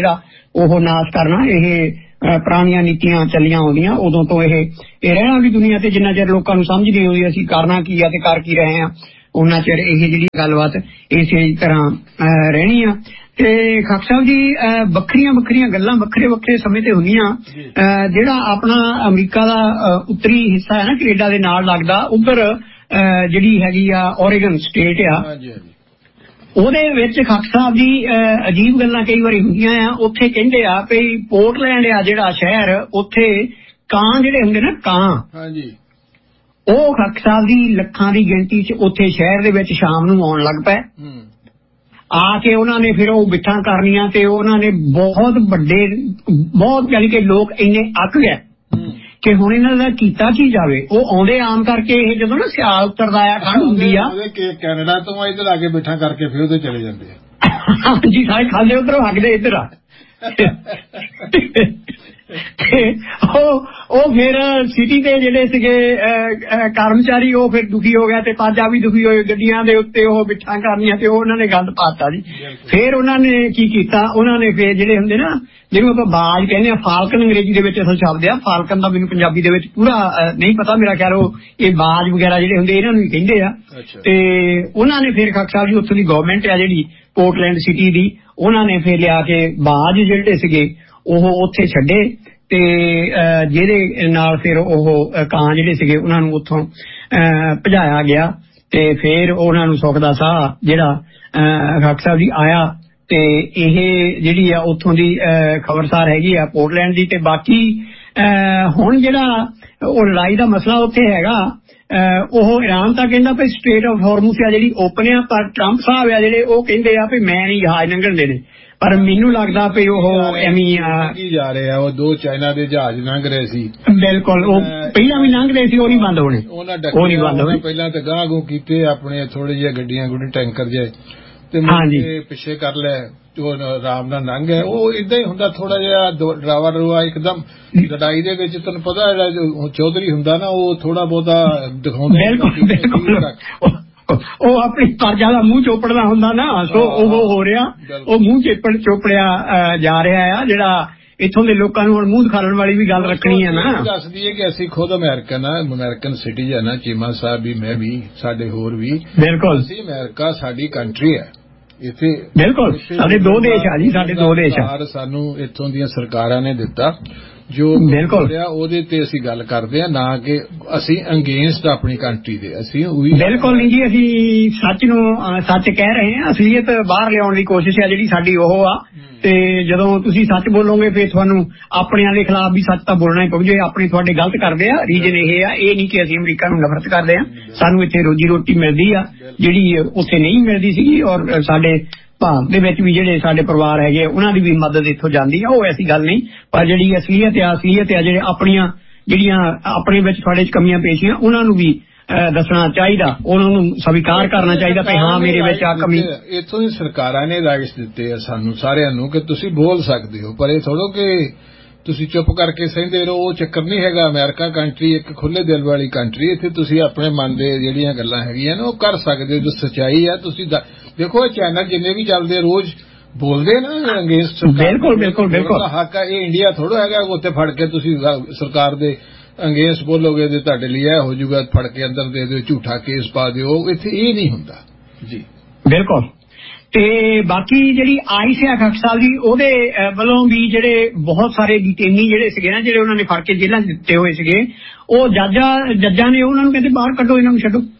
ਉਹ ਨਾਸ਼ ਕਰਨਾ, ਇਹ ਪੁਰਾਣੀਆਂ ਨੀਤੀਆਂ ਚੱਲੀਆਂ ਆਉਂਦੀਆਂ ਉਦੋਂ ਤੋਂ। ਇਹ ਇਹ ਰਹਿਣਾ ਵੀ ਦੁਨੀਆ ਤੇ ਜਿੰਨਾ ਚਿਰ ਲੋਕਾਂ ਨੂੰ ਸਮਝ ਨਹੀਂ ਆਉਂਦੀ ਅਸੀਂ ਕਰਨਾ ਕੀ ਆ ਤੇ ਕਰ ਕੀ ਰਹੇ ਹਾਂ, ਉਹਨਾਂ ਚਿਰ ਇਹ ਜਿਹੜੀ ਗੱਲਬਾਤ ਇਸੇ ਤਰ੍ਹਾਂ ਰਹਿਣੀ ਆ। ਤੇ ਖਾਕ ਸਾਹਿਬ ਜੀ ਵੱਖਰੀਆਂ ਵੱਖਰੀਆਂ ਗੱਲਾਂ ਵੱਖਰੇ ਵੱਖਰੇ ਸਮੇਂ ਤੇ ਹੁੰਦੀਆਂ। ਜਿਹੜਾ ਆਪਣਾ ਅਮਰੀਕਾ ਦਾ ਉੱਤਰੀ ਹਿੱਸਾ ਹੈ ਨਾ ਕੈਨੇਡਾ ਦੇ ਨਾਲ ਲੱਗਦਾ, ਉੱਧਰ ਜਿਹੜੀ ਹੈਗੀ ਆ ਓਰੇਗਨ ਸਟੇਟ ਆ, ਉਹਦੇ ਵਿੱਚ ਖਾਕ ਸਾਹਿਬ ਜੀ ਅਜੀਬ ਗੱਲਾਂ ਕਈ ਵਾਰੀ ਹੁੰਦੀਆਂ ਆ। ਉੱਥੇ ਕਹਿੰਦੇ ਆ ਵੀ ਪੋਰਟਲੈਂਡ ਆ ਜਿਹੜਾ ਸ਼ਹਿਰ, ਉੱਥੇ ਕਾਂ ਜਿਹੜੇ ਹੁੰਦੇ ਨਾ ਕਾਂ, ਉਹ ਖਾਕ ਸਾਹਿਬ ਦੀ ਲੱਖਾਂ ਦੀ ਗਿਣਤੀ ਚ ਉੱਥੇ ਸ਼ਹਿਰ ਦੇ ਵਿੱਚ ਸ਼ਾਮ ਨੂੰ ਆਉਣ ਲੱਗ ਪਏ। ਆ ਕੇ ਉਹਨਾਂ ਨੇ ਫਿਰ ਉਹ ਬਿੱਠਾਂ ਕਰਨੀਆਂ ਤੇ ਉਹਨਾਂ ਨੇ ਬਹੁਤ ਵੱਡੇ ਬਹੁਤ ਯਾਨੀ ਕਿ ਲੋਕ ਇੰਨੇ ਅੱਕ ਗਏ ਕਿ ਹੁਣ ਇਹਨਾਂ ਦਾ ਕੀਤਾ ਕੀ ਜਾਵੇ। ਉਹ ਆਉਂਦੇ ਆਮ ਕਰਕੇ ਇਹ ਜਦੋਂ ਨਾ ਸਿਆਲ ਉਤਰਦਾ ਆ, ਠੰਡ ਹੁੰਦੀ ਆ, ਕੈਨੇਡਾ ਤੋਂ ਇੱਧਰ ਆ ਕੇ ਬਿੱਠਾਂ ਕਰਕੇ ਫਿਰ ਉਹਦੇ ਚਲੇ ਜਾਂਦੇ ਆ। ਹਾਂਜੀ, ਸਾਰੇ ਖਾਂਦੇ ਉੱਧਰੋਂ ਹੱਕਦੇ ਇੱਧਰ ਆ। ਉਹ ਉਹ ਫਿਰ ਸਿਟੀ ਦੇ ਜਿਹੜੇ ਸੀਗੇ ਕਰਮਚਾਰੀ ਉਹ ਫਿਰ ਦੁਖੀ ਹੋ ਗਿਆ ਤੇ ਪਾਜਾ ਵੀ ਦੁਖੀ ਹੋਏ, ਗੱਡੀਆਂ ਦੇ ਉੱਤੇ ਉਹ ਬਿੱਠਾਂ ਕਰਨੀਆਂ ਤੇ ਉਹ ਉਹਨਾਂ ਨੇ ਗੰਦ ਪਾਤਾ ਜੀ। ਫਿਰ ਉਹਨਾਂ ਨੇ ਕੀ ਕੀਤਾ, ਉਹਨਾਂ ਨੇ ਫਿਰ ਜਿਹੜੇ ਹੁੰਦੇ ਨਾ ਜਿਹਨੂੰ ਆਪਾਂ ਬਾਜ ਕਹਿੰਦੇ ਆ, ਫਾਲਕਨ ਅੰਗਰੇਜ਼ੀ ਦੇ ਵਿੱਚ ਅਸਲ ਸ਼ਬਦ ਆ, ਫਾਲਕਨ ਦਾ ਮੈਨੂੰ ਪੰਜਾਬੀ ਦੇ ਵਿੱਚ ਪੂਰਾ ਨਹੀਂ ਪਤਾ, ਮੇਰਾ ਖਿਆਲ ਉਹ ਇਹ ਬਾਜ ਵਗੈਰਾ ਜਿਹੜੇ ਹੁੰਦੇ ਇਹਨਾਂ ਨੂੰ ਹੀ ਕਹਿੰਦੇ ਆ। ਤੇ ਉਹਨਾਂ ਨੇ ਫਿਰ ਖਾਕ ਸਾਹਿਬ ਜੀ ਉੱਥੋਂ ਦੀ ਗਵਰਨਮੈਂਟ ਆ ਜਿਹੜੀ ਪੋਰਟਲੈਂਡ ਸਿਟੀ ਦੀ, ਉਹਨਾਂ ਨੇ ਫਿਰ ਲਿਆ ਕੇ ਬਾਜ ਜਿਹੜੇ ਸੀਗੇ ਉਹ ਉੱਥੇ ਛੱਡੇ ਤੇ ਜਿਹਦੇ ਨਾਲ ਫਿਰ ਉਹ ਕਾਂ ਜਿਹੜੇ ਸੀਗੇ ਉਹਨਾਂ ਨੂੰ ਉੱਥੋਂ ਭਜਾਇਆ ਗਿਆ। ਤੇ ਫਿਰ ਉਹਨਾਂ ਨੂੰ ਸੁੱਖ ਦਾ ਸਾਹ ਜਿਹੜਾ ਖਾਕ ਸਾਹਿਬ ਜੀ ਆਇਆ। ਤੇ ਇਹ ਜਿਹੜੀ ਆ ਉੱਥੋਂ ਦੀ ਖਬਰਸਾਰ ਹੈਗੀ ਆ ਪੋਰਟਲੈਂਡ ਦੀ। ਤੇ ਬਾਕੀ ਹੁਣ ਜਿਹੜਾ ਉਹ ਲੜਾਈ ਦਾ ਮਸਲਾ ਉੱਥੇ ਹੈਗਾ, ਉਹ ਇਰਾਨ ਤਾਂ ਕਹਿੰਦਾ ਵੀ ਸਟ੍ਰੇਟ ਆਫ ਹਾਰਮੂਜ਼ ਆ ਜਿਹੜੀ ਓਪਨ ਆ, ਪਰ ਟਰੰਪ ਸਾਹਿਬ ਆ ਜਿਹੜੇ ਉਹ ਕਹਿੰਦੇ ਆ ਵੀ ਮੈਂ ਨਹੀਂ ਜਹਾਜ਼ ਲੰਘਣ ਦੇਣੇ। ਪਰ ਮੈਨੂੰ ਲੱਗਦਾ ਵੀ ਉਹ ਐਵੇਂ ਜਾ ਰਹੇ ਆ, ਉਹ ਦੋ ਚਾਈਨਾ ਦੇ ਜਹਾਜ਼ ਲੰਘ ਰਹੇ ਸੀ। ਬਿਲਕੁਲ, ਉਹ ਪਹਿਲਾਂ ਵੀ ਲੰਘਦੇ ਸੀ, ਉਹ ਨਹੀਂ ਬੰਦ ਹੋਣੇ, ਉਹ ਨਹੀਂ ਬੰਦ ਹੋਣੇ। ਪਹਿਲਾਂ ਤਾਂ ਗਾਂਹ ਗੂੰ ਕੀਤੇ ਆਪਣੇ ਥੋੜੇ ਜਿਹੇ ਗੱਡੀਆਂ ਗੁੱਡੀ ਟੈਂਕਰ ਜਿਹੇ ਤੇ ਪਿੱਛੇ ਕਰ ਲੈ, ਆਰਾਮ ਨਾਲ ਲੰਘ ਗਏ। ਉਹ ਏਦਾਂ ਹੀ ਹੁੰਦਾ, ਥੋੜਾ ਜਿਹਾ ਡਰਾਵਾ ਡਰੂਆ ਇੱਕਦਮ ਲੜਾਈ ਦੇ ਵਿੱਚ ਤੁਹਾਨੂੰ ਪਤਾ ਜਿਹੜਾ ਚੌਧਰੀ ਹੁੰਦਾ ਨਾ, ਉਹ ਥੋੜਾ ਬਹੁਤਾ ਦਿਖਾਉਂਦਾ, ਉਹ ਆਪਣੀ ਪਰਜਾ ਦਾ ਮੂੰਹ ਚੋਪੜਨਾ ਹੁੰਦਾ ਨਾ, ਸੋ ਉਹ ਹੋ ਰਿਹਾ, ਉਹ ਮੂੰਹ ਚੇਪੜ ਚੋਪੜਿਆ ਜਾ ਰਿਹਾ ਆ। ਜਿਹੜਾ ਇੱਥੋਂ ਦੇ ਲੋਕਾਂ ਨੂੰ ਹੁਣ ਮੂੰਹ ਦਿਖਾਉਣ ਵਾਲੀ ਵੀ ਗੱਲ ਰੱਖਣੀ ਹੈ ਨਾ। ਦੱਸਦੀ ਹੈ ਕਿ ਅਸੀਂ ਖੁਦ ਅਮਰੀਕਨ ਆ, ਅਮਰੀਕਨ ਸਿਟੀਜ਼ਨ ਆ, ਚੀਮਾ ਸਾਹਿਬ ਵੀ, ਮੈਂ ਵੀ, ਸਾਡੇ ਹੋਰ ਵੀ। ਬਿਲਕੁਲ, ਅਸੀਂ ਅਮਰੀਕਾ ਸਾਡੀ ਕੰਟਰੀ ਹੈ ਇੱਥੇ। ਬਿਲਕੁਲ, ਸਾਡੇ ਦੋ ਦੇਸ਼ ਆ ਜੀ, ਸਾਡੇ ਦੋ ਦੇਸ਼ ਆ। ਸਾਨੂੰ ਇੱਥੋਂ ਦੀਆਂ ਸਰਕਾਰਾਂ ਨੇ ਦਿੱਤਾ ਜੋ ਬਿਲਕੁਲ ਉਹਦੇ ਤੇ ਅਸੀਂ ਗੱਲ ਕਰਦੇ ਆ, ਨਾ ਕਿ ਅਸੀਂ ਅਗੇਂਸਟ ਆਪਣੀ ਕੰਟਰੀ ਦੇ। ਅਸੀਂ ਬਿਲਕੁਲ ਨਹੀਂ ਜੀ, ਅਸੀਂ ਸੱਚ ਨੂੰ ਸੱਚ ਕਹਿ ਰਹੇ ਹਾਂ। ਅਸਲੀਅਤ ਬਾਹਰ ਲਿਆਉਣ ਦੀ ਕੋਸ਼ਿਸ਼ ਹੈ ਜਿਹੜੀ ਸਾਡੀ ਉਹ ਆ। ਤੇ ਜਦੋਂ ਤੁਸੀਂ ਸੱਚ ਬੋਲੋਗੇ ਫਿਰ ਤੁਹਾਨੂੰ ਆਪਣਿਆਂ ਦੇ ਖਿਲਾਫ ਵੀ ਸੱਚ ਤਾਂ ਬੋਲਣਾ ਹੀ ਪਊ। ਜੇ ਆਪਣੇ ਤੁਹਾਡੇ ਗਲਤ ਕਰਦੇ ਆ, ਰੀਜਨ ਇਹ ਆ, ਇਹ ਨਹੀਂ ਕਿ ਅਸੀਂ ਅਮਰੀਕਾ ਨੂੰ ਨਫ਼ਰਤ ਕਰਦੇ ਆ। ਸਾਨੂੰ ਇੱਥੇ ਰੋਜੀ ਰੋਟੀ ਮਿਲਦੀ ਆ ਜਿਹੜੀ ਉੱਥੇ ਨਹੀਂ ਮਿਲਦੀ ਸੀਗੀ, ਔਰ ਸਾਡੇ ਭਾਰਤ ਦੇ ਵਿੱਚ ਵੀ ਜਿਹੜੇ ਸਾਡੇ ਪਰਿਵਾਰ ਹੈਗੇ ਉਹਨਾਂ ਦੀ ਵੀ ਮਦਦ ਇੱਥੋਂ ਜਾਂਦੀ ਆ, ਉਹ ਐਸੀ ਗੱਲ ਨਹੀਂ। ਪਰ ਜਿਹੜੀ ਅਸਲੀਅਤ ਆ ਅਸਲੀਅਤ ਆ ਜਿਹੜੇ ਆਪਣੀਆਂ ਜਿਹੜੀਆਂ ਆਪਣੇ ਵਿੱਚ ਤੁਹਾਡੇ ਚ ਕਮੀਆਂ ਪੇਸ਼ੀਆਂ ਉਹਨਾਂ ਨੂੰ ਵੀ ਦੱਸਣਾ ਚਾਹੀਦਾ, ਉਹਨਾਂ ਨੂੰ ਸਵੀਕਾਰ ਕਰਨਾ ਚਾਹੀਦਾ ਕਿ ਹਾਂ ਮੇਰੇ ਵਿੱਚ ਆ ਕਮੀ। ਇੱਥੋਂ ਦੀ ਸਰਕਾਰਾਂ ਨੇ ਰਾਈਟਸ ਦਿੱਤੇ ਆ ਸਾਨੂੰ ਸਾਰਿਆਂ ਨੂੰ ਕਿ ਤੁਸੀਂ ਬੋਲ ਸਕਦੇ ਹੋ, ਪਰ ਇਹ ਥੋੜੋ ਕਿ ਤੁਸੀਂ ਚੁੱਪ ਕਰਕੇ ਸਹਿੰਦੇ ਰਹੋ। ਉਹ ਚੱਕਰ ਨਹੀਂ ਹੈਗਾ। ਅਮਰੀਕਾ ਕੰਟਰੀ ਇੱਕ ਖੁੱਲੇ ਦਿਲ ਵਾਲੀ ਕੰਟਰੀ, ਇੱਥੇ ਤੁਸੀਂ ਆਪਣੇ ਮਨ ਦੇ ਜਿਹੜੀਆਂ ਗੱਲਾਂ ਹੈਗੀਆਂ ਨੇ ਉਹ ਕਰ ਸਕਦੇ ਹੋ, ਜੋ ਸੱਚਾਈ ਆ। ਤੁਸੀਂ ਦੇਖੋ ਇਹ ਚੈਨਲ ਜਿੰਨੇ ਵੀ ਚੱਲਦੇ ਰੋਜ਼ ਬੋਲਦੇ ਨਾ ਅਗੇਂਸਟ, ਬਿਲਕੁਲ ਬਿਲਕੁਲ ਬਿਲਕੁਲ ਹੱਕ ਆ। ਇਹ ਇੰਡੀਆ ਥੋੜਾ ਹੈਗਾ ਉੱਥੇ ਫੜ ਕੇ ਤੁਸੀਂ ਸਰਕਾਰ ਦੇ ਅਗੇਂਸਟ ਬੋਲੋਗੇ ਤੇ ਤੁਹਾਡੇ ਲਈ ਇਹ ਹੋ ਜਾਊਗਾ, ਫੜ ਕੇ ਅੰਦਰ ਦੇ ਦਿਓ, ਝੂਠਾ ਕੇਸ ਪਾ ਦਿਓ। ਇੱਥੇ ਇਹ ਨਹੀਂ ਹੁੰਦਾ ਜੀ। ਬਿਲਕੁਲ। ਤੇ ਬਾਕੀ ਜਿਹੜੀ ਆਈਸ ਆ ਖਾਕ ਸਾਹਿਬ ਜੀ, ਉਹਦੇ ਵੱਲੋਂ ਵੀ ਜਿਹੜੇ ਬਹੁਤ ਸਾਰੇ ਡਿਟੇਨੀ ਜਿਹੜੇ ਸੀਗੇ ਨਾ, ਜਿਹੜੇ ਉਹਨਾਂ ਨੇ ਫੜ ਕੇ ਜੇਲ੍ਹਾਂ ਦਿੱਤੇ ਹੋਏ ਸੀਗੇ, ਉਹ ਜੱਜਾਂ ਜੱਜਾਂ ਨੇ ਉਹਨਾਂ ਨੂੰ ਕਹਿੰਦੇ ਬਾਹਰ ਕੱਢੋ, ਇਹਨਾਂ ਨੂੰ ਛੱਡੋ।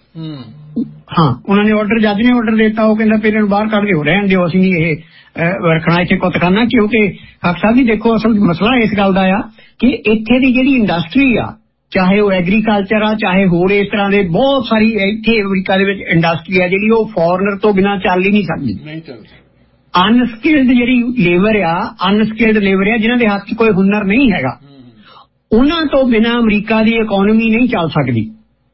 ਹਾਂ, ਉਹਨਾਂ ਨੇ ਆਰਡਰ, ਜੱਜ ਨੇ ਆਰਡਰ ਦਿੱਤਾ, ਉਹ ਕਹਿੰਦਾ ਫਿਰ ਇਹਨੂੰ ਬਾਹਰ ਕੱਢ ਕੇ ਹੋ ਰਹਿਣ ਦਿਓ, ਅਸੀਂ ਨਹੀਂ ਇਹ ਰੱਖਣਾ ਇੱਥੇ ਕੁੱਤਖਾਨਾ। ਕਿਉਂਕਿ ਖਾਕ ਸਾਹਿਬ ਜੀ ਦੇਖੋ, ਅਸਲ ਮਸਲਾ ਇਸ ਗੱਲ ਦਾ ਆ ਕਿ ਇੱਥੇ ਦੀ ਜਿਹੜੀ ਇੰਡਸਟਰੀ ਆ, ਚਾਹੇ ਉਹ ਐਗਰੀਕਲਚਰ ਆ, ਚਾਹੇ ਹੋਰ ਇਸ ਤਰ੍ਹਾਂ ਦੇ ਬਹੁਤ ਸਾਰੀ ਇੱਥੇ ਅਮਰੀਕਾ ਦੇ ਵਿੱਚ ਇੰਡਸਟਰੀ ਆ ਜਿਹੜੀ ਉਹ ਫੋਰਨਰ ਤੋਂ ਬਿਨਾਂ ਚੱਲ ਹੀ ਨਹੀਂ ਸਕਦੀ। ਅਨਸਕਿਲਡ ਜਿਹੜੀ ਲੇਬਰ ਆ, ਅਨਸਕਿਲਡ ਲੇਬਰ ਆ ਜਿਨ੍ਹਾਂ ਦੇ ਹੱਥ 'ਚ ਕੋਈ ਹੁਨਰ ਨਹੀਂ ਹੈਗਾ, ਉਹਨਾਂ ਤੋਂ ਬਿਨਾਂ ਅਮਰੀਕਾ ਦੀ ਇਕੋਨਮੀ ਨਹੀਂ ਚੱਲ ਸਕਦੀ।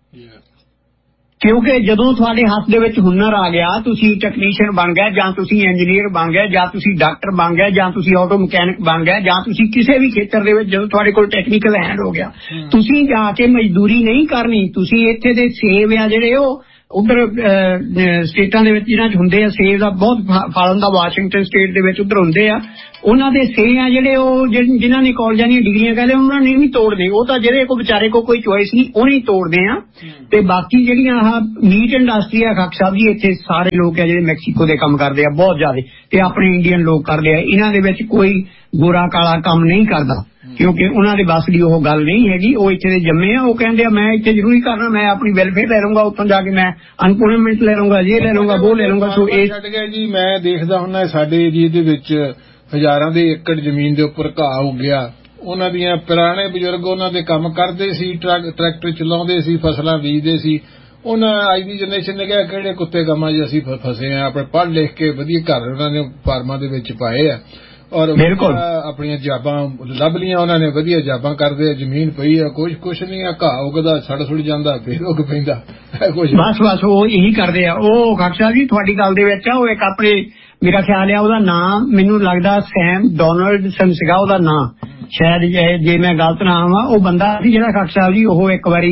ਕਿਉਂਕਿ ਜਦੋਂ ਤੁਹਾਡੇ ਹੱਥ ਦੇ ਵਿੱਚ ਹੁਨਰ ਆ ਗਿਆ, ਤੁਸੀਂ ਟੈਕਨੀਸ਼ੀਅਨ ਬਣ ਗਏ, ਜਾਂ ਤੁਸੀਂ ਇੰਜੀਨੀਅਰ ਬਣ ਗਏ, ਜਾਂ ਤੁਸੀਂ ਡਾਕਟਰ ਬਣ ਗਏ, ਜਾਂ ਤੁਸੀਂ ਆਟੋ ਮਕੈਨਿਕ ਬਣ ਗਏ, ਜਾਂ ਤੁਸੀਂ ਕਿਸੇ ਵੀ ਖੇਤਰ ਦੇ ਵਿੱਚ ਜਦੋਂ ਤੁਹਾਡੇ ਕੋਲ ਟੈਕਨੀਕਲ ਹੈਂਡ ਹੋ ਗਿਆ, ਤੁਸੀਂ ਜਾ ਕੇ ਮਜ਼ਦੂਰੀ ਨਹੀਂ ਕਰਨੀ। ਤੁਸੀਂ ਇੱਥੇ ਦੇ ਸੇਬ ਆ ਜਿਹੜੇ ਉਹ ਉਧਰ ਸਟੇਟਾਂ ਦੇ ਵਿੱਚ ਜਿਹਨਾਂ 'ਚ ਹੁੰਦੇ ਆ ਸੇਬ ਦਾ ਬਹੁਤ ਫਲ ਹੁੰਦਾ, ਵਾਸ਼ਿੰਗਟਨ ਸਟੇਟ ਦੇ ਵਿੱਚ ਉਧਰ ਹੁੰਦੇ ਆ, ਉਹਨਾਂ ਦੇ ਸੇ ਆ ਜਿਹੜੇ ਉਹ ਜਿਨ੍ਹਾਂ ਨੇ ਕਾਲਜਾਂ ਦੀਆਂ ਡਿਗਰੀਆਂ ਕਹਿੰਦੇ ਉਹਨਾਂ ਨੇ ਵੀ ਤੋੜਦੇ, ਉਹ ਤਾਂ ਜਿਹੜੇ ਕੋ ਵਿਚਾਰੇ ਕੋ ਕੋਈ ਚੋਇਸ ਨਹੀਂ ਉਹਨੇ ਤੋੜਦੇ ਆ। ਤੇ ਬਾਕੀ ਜਿਹੜੀਆਂ ਆਹ ਮੀਟ ਇੰਡਸਟਰੀ ਆ ਖਾਕ ਸਾਹਿਬ ਜੀ, ਇੱਥੇ ਸਾਰੇ ਲੋਕ ਆ ਜਿਹੜੇ ਮੈਕਸੀਕੋ ਦੇ ਕੰਮ ਕਰਦੇ ਆ ਬਹੁਤ ਜ਼ਿਆਦਾ, ਤੇ ਆਪਣੇ ਇੰਡੀਅਨ ਲੋਕ ਕਰਦੇ ਆ। ਇਹਨਾਂ ਦੇ ਵਿੱਚ ਕੋਈ ਗੋਰਾ ਕਾਲਾ ਕੰਮ ਨਹੀਂ ਕਰਦਾ ਕਿਉਂਕਿ ਉਹਨਾਂ ਦੇ ਬਸ ਦੀ ਉਹ ਗੱਲ ਨਹੀਂ ਹੈਗੀ। ਉਹ ਇੱਥੇ ਦੇ ਜੰਮੇ ਆ, ਉਹ ਕਹਿੰਦੇ ਆ ਮੈਂ ਇੱਥੇ ਜ਼ਰੂਰੀ ਕਰਨਾ, ਮੈਂ ਆਪਣੀ ਵੈਲਫੇਅਰ ਲੈ ਲਊਂਗਾ, ਉੱਥੋਂ ਜਾ ਕੇ ਮੈਂ ਅਨਪੋਇੰਟਮੈਂਟ ਲੈ ਲਊਂਗਾ, ਇਹ ਲੈ ਲਊਂਗਾ, ਉਹ ਲੈ ਲਊਂਗਾ। ਸੋ ਇਹ ਛੱਡ ਗਿਆ ਜੀ, ਮੈਂ ਦੇਖਦਾ ਹੁੰਦਾ ਸਾਡੇ ਏਰੀਏ ਦੇ ਵਿੱਚ ਹਜ਼ਾਰਾਂ ਦੇ ਏਕੜ ਜ਼ਮੀਨ ਦੇ ਉੱਪਰ ਘਾਹ ਹੋ ਗਿਆ। ਉਹਨਾਂ ਦੀਆਂ ਪੁਰਾਣੇ ਬਜ਼ੁਰਗ ਉਹਨਾਂ ਦੇ ਕੰਮ ਕਰਦੇ ਸੀ, ਟਰੈਕਟਰ ਚਲਾਉਂਦੇ ਸੀ, ਫਸਲਾਂ ਬੀਜਦੇ ਸੀ। ਉਹਨਾਂ ਅੱਜ ਦੀ ਜਨਰੇਸ਼ਨ ਨੇ ਕਿਹਾ ਕਿਹੜੇ ਕੁੱਤੇ ਕੰਮਾਂ 'ਚ ਅਸੀਂ ਫਸੇ ਆ, ਆਪਣੇ ਪੜ੍ਹ ਲਿਖ ਕੇ ਵਧੀਆ ਘਰ ਉਹਨਾਂ ਨੇ ਫਾਰਮਾਂ ਦੇ ਵਿੱਚ ਪਾਏ ਆ ਔਰ ਆਪਣੀਆਂ ਜਾਬਾਂ ਲੱਭ ਲੀਆਂ, ਉਹਨਾਂ ਨੇ ਵਧੀਆ ਜਾਬਾਂ ਕਰਦੇ ਆ, ਜ਼ਮੀਨ ਪਈ ਆ, ਕੁਛ ਕੁਛ ਨਹੀਂ ਆ, ਘਾਹ ਉਗਦਾ ਸੜ ਸੁੜ ਜਾਂਦਾ, ਫੇਰ ਉੱਗ ਪੈਂਦਾ ਕੁਛ ਬਸ ਬਸ ਉਹ ਇਹੀ ਕਰਦੇ ਆ। ਉਹ ਖਾਕ ਸਾਹਿਬ ਜੀ ਤੁਹਾਡੀ ਗੱਲ ਦੇ ਵਿੱਚ ਆ, ਉਹ ਇੱਕ ਆਪਣੇ ਮੇਰਾ ਖਿਆਲ ਆ ਉਹਦਾ ਨਾਂ ਮੈਨੂੰ ਲੱਗਦਾ ਸੈਮ ਡੋਨਲਡਸਨ ਸੀਗਾ ਉਹਦਾ ਨਾਂ, ਸ਼ਾਇਦ ਜੇ ਮੈਂ ਗਲਤ ਨਾ ਆਵਾਂ। ਉਹ ਬੰਦਾ ਸੀ ਜਿਹੜਾ ਖਾਕ ਸਾਹਿਬ ਜੀ ਉਹ ਇੱਕ ਵਾਰੀ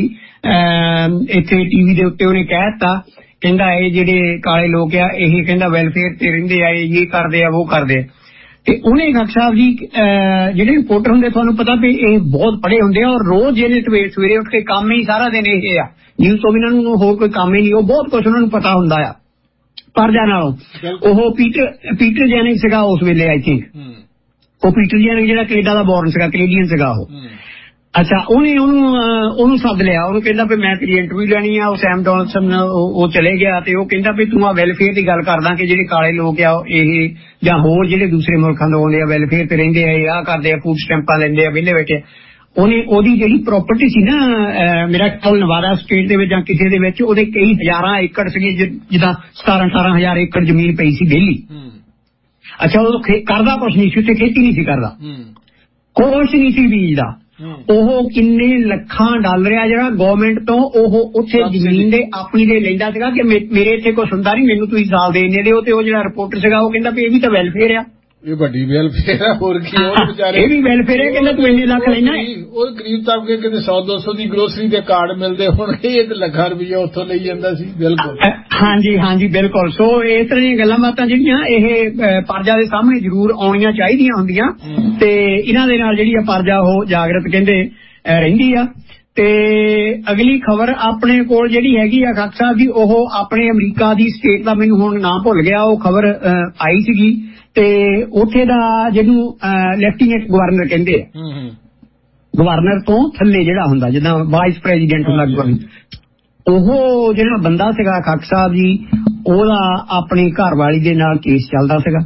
ਇੱਥੇ ਟੀਵੀ ਦੇ ਉੱਤੇ ਉਹਨੇ ਕਹਿ ਦਿੱਤਾ, ਕਹਿੰਦਾ ਇਹ ਜਿਹੜੇ ਕਾਲੇ ਲੋਕ ਆ ਇਹ ਕਹਿੰਦਾ ਵੈਲਫੇਅਰ ਤੇ ਰਹਿੰਦੇ ਆ, ਇਹ ਕਰਦੇ ਆ ਉਹ ਕਰਦੇ ਆ। ਤੇ ਉਹਨੇ ਖਾਕ ਸਾਹਿਬ ਜੀ ਜਿਹੜੇ ਰਿਪੋਰਟਰ ਹੁੰਦੇ ਤੁਹਾਨੂੰ ਪਤਾ ਵੀ ਇਹ ਬਹੁਤ ਪੜ੍ਹੇ ਹੁੰਦੇ ਆ ਔਰ ਰੋਜ਼ ਜਿਹੜੇ ਸਵੇਰੇ ਉੱਠ ਕੇ ਕੰਮ ਹੀ ਸਾਰਾ ਦਿਨ ਇਹ ਆ, ਨਿਊਜ਼ ਤੋਂ ਬਿਨਾਂ ਨੂੰ ਹੋਰ ਕੋਈ ਕੰਮ ਹੀ ਨਹੀਂ, ਉਹ ਬਹੁਤ ਕੁਛ ਉਹਨਾਂ ਨੂੰ ਪਤਾ ਹੁੰਦਾ ਆ ਪਰਜਾ ਨਾਲੋਂ। ਉਹ ਪੀਟਰ ਪੀਟਰ ਜੈਨਿਕ ਸੀਗਾ ਉਸ ਵੇਲੇ, ਆਈ ਥਿੰਕ ਉਹ ਪੀਟਰ ਜੈਨਿਕ ਜਿਹੜਾ ਕੈਨੇਡਾ ਦਾ ਬੋਰਨ ਸੀਗਾ, ਕੈਨੇਡੀਅਨ ਸੀਗਾ ਉਹ। ਅੱਛਾ ਉਹਨੇ ਉਹਨੂੰ ਉਹਨੂੰ ਸੱਦ ਲਿਆ, ਉਹਨੂੰ ਕਹਿੰਦਾ ਵੀ ਮੈਂ ਤੇਰੀ ਇੰਟਰਵਿਊ ਲੈਣੀ ਆ। ਉਹ ਸੈਮ ਡੋਨਲਡਸਨ ਉਹ ਚਲੇ ਗਿਆ ਤੇ ਉਹ ਕਹਿੰਦਾ ਵੀ ਤੂੰ ਆ ਵੈਲਫੇਅਰ ਦੀ ਗੱਲ ਕਰਦਾ ਕਿ ਜਿਹੜੇ ਕਾਲੇ ਲੋਕ ਆ ਇਹ ਜਾਂ ਹੋਰ ਜਿਹੜੇ ਦੂਸਰੇ ਮੁਲਕਾਂ ਤੋਂ ਆਉਂਦੇ ਆ ਵੈਲਫੇਅਰ ਤੇ ਰਹਿੰਦੇ ਆ, ਇਹ ਆਹ ਕਰਦੇ ਆ, ਫੂਡ ਸਟੈਂਪਾਂ ਲੈਂਦੇ ਆ, ਵਿਹਲੇ ਬੈਠੇ। ਉਹਨੇ ਉਹਦੀ ਜਿਹੜੀ ਪ੍ਰਾਪਰਟੀ ਸੀ ਨਾ ਮੇਰਾ ਖਿਆਲ ਨਵਾਦਾ ਸਟੇਟ ਦੇ ਵਿੱਚ ਜਾਂ ਕਿਸੇ ਦੇ ਵਿੱਚ, ਉਹਦੇ ਕਈ ਹਜ਼ਾਰਾਂ ਏਕੜ ਸੀਗੇ, ਜਿੱਦਾਂ ਸਤਾਰਾਂ ਅਠਾਰਾਂ ਹਜ਼ਾਰ ਏਕੜ ਜ਼ਮੀਨ ਪਈ ਸੀ ਵਿਹਲੀ। ਅੱਛਾ ਉਹ ਕਰਦਾ ਕੁਛ ਨਹੀਂ ਸੀ ਉੱਥੇ, ਖੇਤੀ ਨਹੀਂ ਸੀ ਕਰਦਾ, ਕੁਛ ਨਹੀਂ ਸੀ ਬੀਜਦਾ। ਉਹ ਕਿੰਨੇ ਲੱਖਾਂ ਡਾਲਰ ਆ ਜਿਹੜਾ ਗਵਰਨਮੈਂਟ ਤੋਂ ਉਹ ਉੱਥੇ ਜ਼ਮੀਨ ਦੇ ਆਪਣੀ ਦੇ ਲੈਂਦਾ ਸੀਗਾ ਕਿ ਮੇਰੇ ਇੱਥੇ ਕੁਛ ਹੁੰਦਾ ਨਹੀਂ, ਮੈਨੂੰ ਤੁਸੀਂ ਸਾਲ ਦੇ ਇੰਨੇ ਦਿਓ। ਤੇ ਉਹ ਜਿਹੜਾ ਰਿਪੋਰਟਰ ਸੀਗਾ ਉਹ ਕਹਿੰਦਾ ਵੀ ਇਹ ਵੀ ਤਾਂ ਵੈਲਫੇਅਰ ਆ, ਇਹ ਵੱਡੀ ਵੈਲਫੇਅਰ ਆ, ਹੋਰ ਕੀ ਉਹ ਵਿਚਾਰੇ ਇਹ ਵੀ ਵੈਲਫੇਅਰ ਹੈ। ਕਹਿੰਦਾ ਤੂੰ ਇੰਨੇ ਲੱਖ ਲੈਣਾ, ਉਹ ਗਰੀਬ ਤਬਕੇ ਕਿਤੇ ਸੌ ਦੋ ਸੌ ਦੀ ਗਰੋਸਰੀ ਦੇ ਕਾਰਡ ਮਿਲਦੇ ਹੋਣਗੇ, ਇਹ ਤੇ ਲੱਖਾਂ ਰੁਪਈਆ ਉੱਥੋਂ ਲਈ ਜਾਂਦਾ ਸੀ। ਬਿਲਕੁਲ ਹਾਂਜੀ ਹਾਂਜੀ ਬਿਲਕੁਲ। ਸੋ ਇਸ ਤਰ੍ਹਾਂ ਦੀਆਂ ਗੱਲਾਂ ਬਾਤਾਂ ਜਿਹੜੀਆਂ ਇਹ ਪਰਜਾ ਦੇ ਸਾਹਮਣੇ ਜ਼ਰੂਰ ਆਉਣੀਆਂ ਚਾਹੀਦੀਆਂ ਹੁੰਦੀਆਂ ਤੇ ਇਹਨਾਂ ਦੇ ਨਾਲ ਜਿਹੜੀ ਆ ਪਰਜਾ ਉਹ ਜਾਗਰਤ ਕਹਿੰਦੇ ਰਹਿੰਦੀ ਆ। ਤੇ ਅਗਲੀ ਖਬਰ ਆਪਣੇ ਕੋਲ ਜਿਹੜੀ ਹੈਗੀ ਆ ਖਾਕ ਸਾਹਿਬ ਜੀ, ਉਹ ਆਪਣੇ ਅਮਰੀਕਾ ਦੀ ਸਟੇਟ ਦਾ ਮੈਨੂੰ ਹੁਣ ਨਾਂ ਭੁੱਲ ਗਿਆ, ਉਹ ਖਬਰ ਆਈ ਸੀਗੀ ਤੇ ਉੱਥੇ ਦਾ ਜਿਹਨੂੰ ਲੈਫਟੀਨੈਂਟ ਗਵਰਨਰ ਕਹਿੰਦੇ ਆ, ਗਵਰਨਰ ਤੋਂ ਥੱਲੇ ਜਿਹੜਾ ਹੁੰਦਾ ਜਿੱਦਾਂ ਵਾਈਸ ਪ੍ਰੈਜ਼ੀਡੈਂਟ ਹੁੰਦਾ ਗਵਰਨਰ, ਉਹ ਜਿਹੜਾ ਬੰਦਾ ਸੀਗਾ ਖਾਕ ਸਾਹਿਬ ਜੀ ਉਹਦਾ ਆਪਣੀ ਘਰ ਵਾਲੀ ਦੇ ਨਾਲ ਕੇਸ ਚੱਲਦਾ ਸੀਗਾ,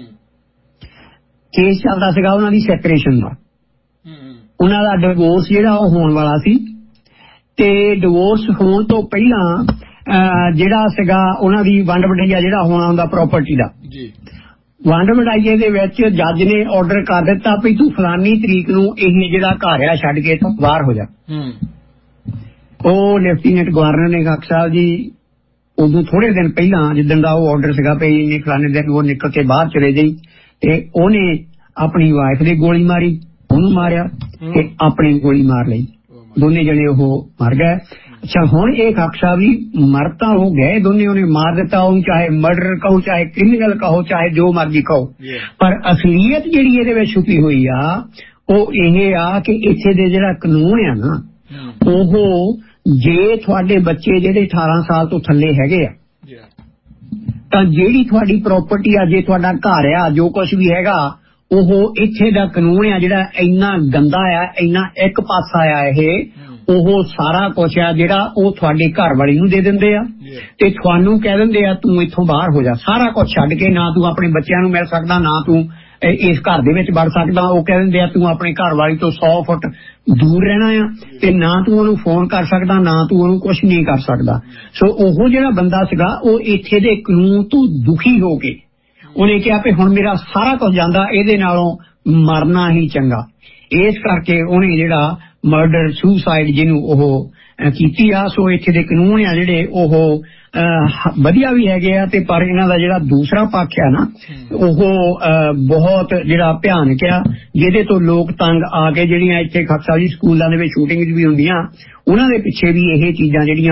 ਕੇਸ ਚੱਲਦਾ ਸੀਗਾ ਉਹਨਾਂ ਦੀ ਸੈਪਰੇਸ਼ਨ ਦਾ। ਉਹਨਾਂ ਦਾ ਡਿਵੋਰਸ ਜਿਹੜਾ ਉਹ ਹੋਣ ਵਾਲਾ ਸੀ ਤੇ ਡਿਵੋਰਸ ਹੋਣ ਤੋਂ ਪਹਿਲਾਂ ਜਿਹੜਾ ਸੀਗਾ ਉਹਨਾਂ ਦੀ ਵੰਡ ਵਡਈਆ ਜਿਹੜਾ ਹੋਣਾ ਹੁੰਦਾ ਪ੍ਰਾਪਰਟੀ ਦਾ, ਵੰਡ ਵਡਾਈਏ ਦੇ ਵਿੱਚ ਜੱਜ ਨੇ ਆਰਡਰ ਕਰ ਦਿੱਤਾ ਵੀ ਤੂੰ ਫਲਾਨੀ ਤਰੀਕ ਨੂੰ ਇਹ ਜਿਹੜਾ ਘਰ ਆ ਛੱਡ ਕੇ ਇੱਥੋਂ ਬਾਹਰ ਹੋ ਜਾ। ਉਹ ਲੈਫਟੀਨੈਂਟ ਗਵਰਨਰ ਨੇ ਖਾਕ ਸਾਹਿਬ ਜੀ ਉਦੋਂ ਥੋੜੇ ਦਿਨ ਪਹਿਲਾਂ ਜਿੱਦਣ ਦਾ ਉਹ ਆਰਡਰ ਸੀਗਾ ਵੀ ਇੰਨੇ ਫਲਾਨੇ ਦਿਨ ਉਹ ਨਿਕਲ ਕੇ ਬਾਹਰ ਚਲੇ ਜਾਈ, ਤੇ ਉਹਨੇ ਆਪਣੀ ਵਾਈਫ ਦੇ ਗੋਲੀ ਮਾਰੀ, ਉਹਨੂੰ ਮਾਰਿਆ ਤੇ ਆਪਣੀ ਗੋਲੀ ਮਾਰ ਲਈ, ਦੋਨੇ ਜਣੇ ਉਹ ਮਰ ਗਏ। ਅੱਛਾ ਹੁਣ ਇਹ ਖਾਕ ਸਾਹਿਬ ਜੀ ਮਰ ਤਾਂ ਹੋ ਗਏ ਦੋਨੇ, ਉਹਨੇ ਮਾਰ ਦਿੱਤਾ, ਉਹਨੂੰ ਚਾਹੇ ਮਰਡਰ ਕਹੋ ਚਾਹੇ ਕ੍ਰਿਮੀਨਲ ਕਹੋ ਚਾਹੇ ਜੋ ਮਰਜ਼ੀ ਕਹੋ, ਪਰ ਅਸਲੀਅਤ ਜਿਹੜੀ ਇਹਦੇ ਵਿੱਚ ਛੁਪੀ ਹੋਈ ਆ ਉਹ ਇਹ ਆ ਕਿ ਇੱਥੇ ਦੇ ਜਿਹੜਾ ਕਾਨੂੰਨ ਆ ਨਾ ਉਹ ਜੇ ਤੁਹਾਡੇ ਬੱਚੇ ਜਿਹੜੇ ਅਠਾਰਾਂ ਸਾਲ ਤੋਂ ਥੱਲੇ ਹੈਗੇ ਆ ਤਾਂ ਜਿਹੜੀ ਤੁਹਾਡੀ ਪ੍ਰਾਪਰਟੀ ਆ, ਜੇ ਤੁਹਾਡਾ ਘਰ ਆ, ਜੋ ਕੁਛ ਵੀ ਹੈਗਾ, ਉਹ ਇੱਥੇ ਦਾ ਕਾਨੂੰਨ ਆ ਜਿਹੜਾ ਇੰਨਾ ਗੰਦਾ ਆ, ਇੰਨਾ ਇੱਕ ਪਾਸਾ ਆ ਇਹ, ਉਹ ਸਾਰਾ ਕੁਛ ਆ ਜਿਹੜਾ ਉਹ ਤੁਹਾਡੇ ਘਰ ਵਾਲੀ ਨੂੰ ਦੇ ਦਿੰਦੇ ਆ ਤੇ ਤੁਹਾਨੂੰ ਕਹਿ ਦਿੰਦੇ ਆ ਤੂੰ ਇੱਥੋਂ ਬਾਹਰ ਹੋ ਜਾ, ਸਾਰਾ ਕੁਛ ਛੱਡ ਕੇ, ਨਾ ਤੂੰ ਆਪਣੇ ਬੱਚਿਆਂ ਨੂੰ ਮਿਲ ਸਕਦਾ, ਨਾ ਤੂੰ ਇਸ ਘਰ ਦੇ ਵਿੱਚ ਵੜ ਸਕਦਾ। ਉਹ ਕਹਿ ਦਿੰਦੇ ਆ ਤੂੰ ਆਪਣੇ ਘਰ ਵਾਲੀ ਤੋਂ ਸੌ ਫੁੱਟ ਦੂਰ ਰਹਿਣਾ ਆ ਤੇ ਨਾ ਤੂੰ ਉਹਨੂੰ ਫੋਨ ਕਰ ਸਕਦਾ, ਨਾ ਤੂੰ ਉਹਨੂੰ ਕੁਛ ਨਹੀਂ ਕਰ ਸਕਦਾ। ਸੋ ਉਹ ਜਿਹੜਾ ਬੰਦਾ ਸੀਗਾ ਉਹ ਇੱਥੇ ਦੇ ਕਾਨੂੰਨ ਤੋਂ ਦੁਖੀ ਹੋ ਕੇ ਉਹਨੇ ਕਿਹਾ ਵੀ ਹੁਣ ਮੇਰਾ ਸਾਰਾ ਕੁਝ ਜਾਂਦਾ, ਇਹਦੇ ਨਾਲੋਂ ਮਰਨਾ ਹੀ ਚੰਗਾ। ਇਸ ਕਰਕੇ ਉਹਨੇ ਜਿਹੜਾ ਮਰਡਰ ਸੁਸਾਈਡ ਜਿਹਨੂੰ ਉਹ ਕੀਤੀ ਆ। ਸੋ ਇੱਥੇ ਦੇ ਕਾਨੂੰਨ ਆ ਜਿਹੜੇ ਉਹ ਵਧੀਆ ਵੀ ਹੈਗੇ ਆ ਤੇ ਪਰ ਇਹਨਾਂ ਦਾ ਜਿਹੜਾ ਦੂਸਰਾ ਪੱਖ ਆ ਨਾ ਉਹ ਬਹੁਤ ਜਿਹੜਾ ਭਿਆਨਕ ਆ, ਜਿਹਦੇ ਤੋਂ ਲੋਕ ਤੰਗ ਆ ਕੇ ਜਿਹੜੀਆਂ ਇੱਥੇ ਖਾਕ ਸਾਹਿਬ ਜੀ ਸਕੂਲਾਂ ਦੇ ਵਿੱਚ ਸ਼ੂਟਿੰਗਸ ਵੀ ਹੁੰਦੀਆਂ ਉਹਨਾਂ ਦੇ ਪਿੱਛੇ ਵੀ ਇਹ ਚੀਜ਼ਾਂ ਜਿਹੜੀਆਂ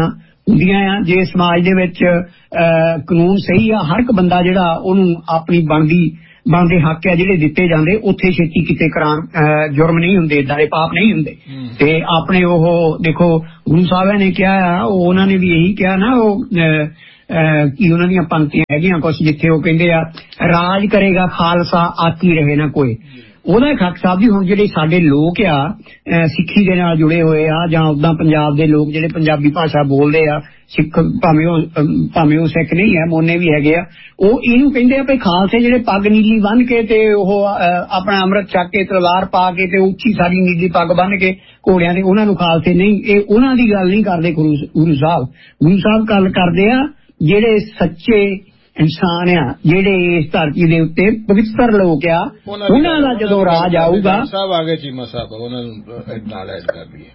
ਹੁੰਦੀਆਂ ਆ। ਜੇ ਸਮਾਜ ਦੇ ਵਿੱਚ ਕਾਨੂੰਨ ਸਹੀ ਆ, ਹਰ ਇੱਕ ਬੰਦਾ ਜਿਹੜਾ ਉਹਨੂੰ ਆਪਣੀ ਬਣਦੀ ਬਣਦੇ ਹੱਕ ਆ ਜਿਹੜੇ ਦਿੱਤੇ ਜਾਂਦੇ, ਉੱਥੇ ਛੇਤੀ ਕਿਤੇ ਕਰਾਮ ਜੁਰਮ ਨਹੀਂ ਹੁੰਦੇ, ਏਦਾਂ ਦੇ ਪਾਪ ਨਹੀਂ ਹੁੰਦੇ। ਤੇ ਆਪਣੇ ਉਹ ਦੇਖੋ ਗੁਰੂ ਸਾਹਿਬਾਂ ਨੇ ਕਿਹਾ ਆ, ਉਹਨਾਂ ਨੇ ਵੀ ਇਹੀ ਕਿਹਾ ਨਾ, ਉਹ ਕੀ ਉਹਨਾਂ ਦੀਆਂ ਪੰਕਤੀਆਂ ਹੈਗੀਆਂ ਕੁਛ, ਜਿੱਥੇ ਉਹ ਕਹਿੰਦੇ ਆ ਰਾਜ ਕਰੇਗਾ ਖਾਲਸਾ ਆਕੀ ਰਹੇ ਨਾ ਕੋਈ। ਉਹਦਾ ਖਾਕ ਸਾਹਿਬ ਜੀ ਹੁਣ ਜਿਹੜੇ ਸਾਡੇ ਲੋਕ ਆ ਸਿੱਖੀ ਦੇ ਨਾਲ ਜੁੜੇ ਹੋਏ ਆ, ਜਾਂ ਉਦਾਂ ਪੰਜਾਬ ਦੇ ਲੋਕ ਜਿਹੜੇ ਪੰਜਾਬੀ ਭਾਸ਼ਾ ਬੋਲਦੇ ਆ, ਸਿੱਖ ਭਾਵੇਂ ਉਹ ਭਾਵੇਂ ਉਹ ਸਿੱਖ ਨਹੀਂ ਹੈ, ਮੋਨੇ ਵੀ ਹੈਗੇ ਆ, ਉਹ ਇਹਨੂੰ ਕਹਿੰਦੇ ਆ ਵੀ ਖਾਲਸੇ ਜਿਹੜੇ ਪੱਗ ਨੀਲੀ ਬੰਨ ਕੇ ਤੇ ਉਹ ਆਪਣਾ ਅੰਮ੍ਰਿਤ ਛਕ ਕੇ ਤਲਵਾਰ ਪਾ ਕੇ ਤੇ ਉੱਚੀ ਸਾਰੀ ਨੀਲੀ ਪੱਗ ਬੰਨ ਕੇ ਘੋੜਿਆਂ ਦੇ, ਉਹਨਾਂ ਨੂੰ ਖਾਲਸੇ ਨਹੀਂ। ਇਹ ਉਹਨਾਂ ਦੀ ਗੱਲ ਨਹੀਂ ਕਰਦੇ ਗੁਰੂ ਗੁਰੂ ਸਾਹਿਬ। ਗੁਰੂ ਸਾਹਿਬ ਗੱਲ ਕਰਦੇ ਆ ਜਿਹੜੇ ਸੱਚੇ ਇਨਸਾਨ ਆ, ਜਿਹੜੇ ਇਸ ਧਰਤੀ ਦੇ ਉੱਤੇ ਪਵਿੱਤਰ ਲੋਕ ਆ, ਉਹਨਾਂ ਦਾ ਜਦੋਂ ਰਾਜ ਆਊਗਾ। ਸਾਹਿਬ ਆ ਗਏ ਚੀਮਾ ਸਾਹਿਬ, ਉਹਨਾਂ ਨੂੰ ਨਾਲ ਐਡ ਕਰ ਲਈਏ।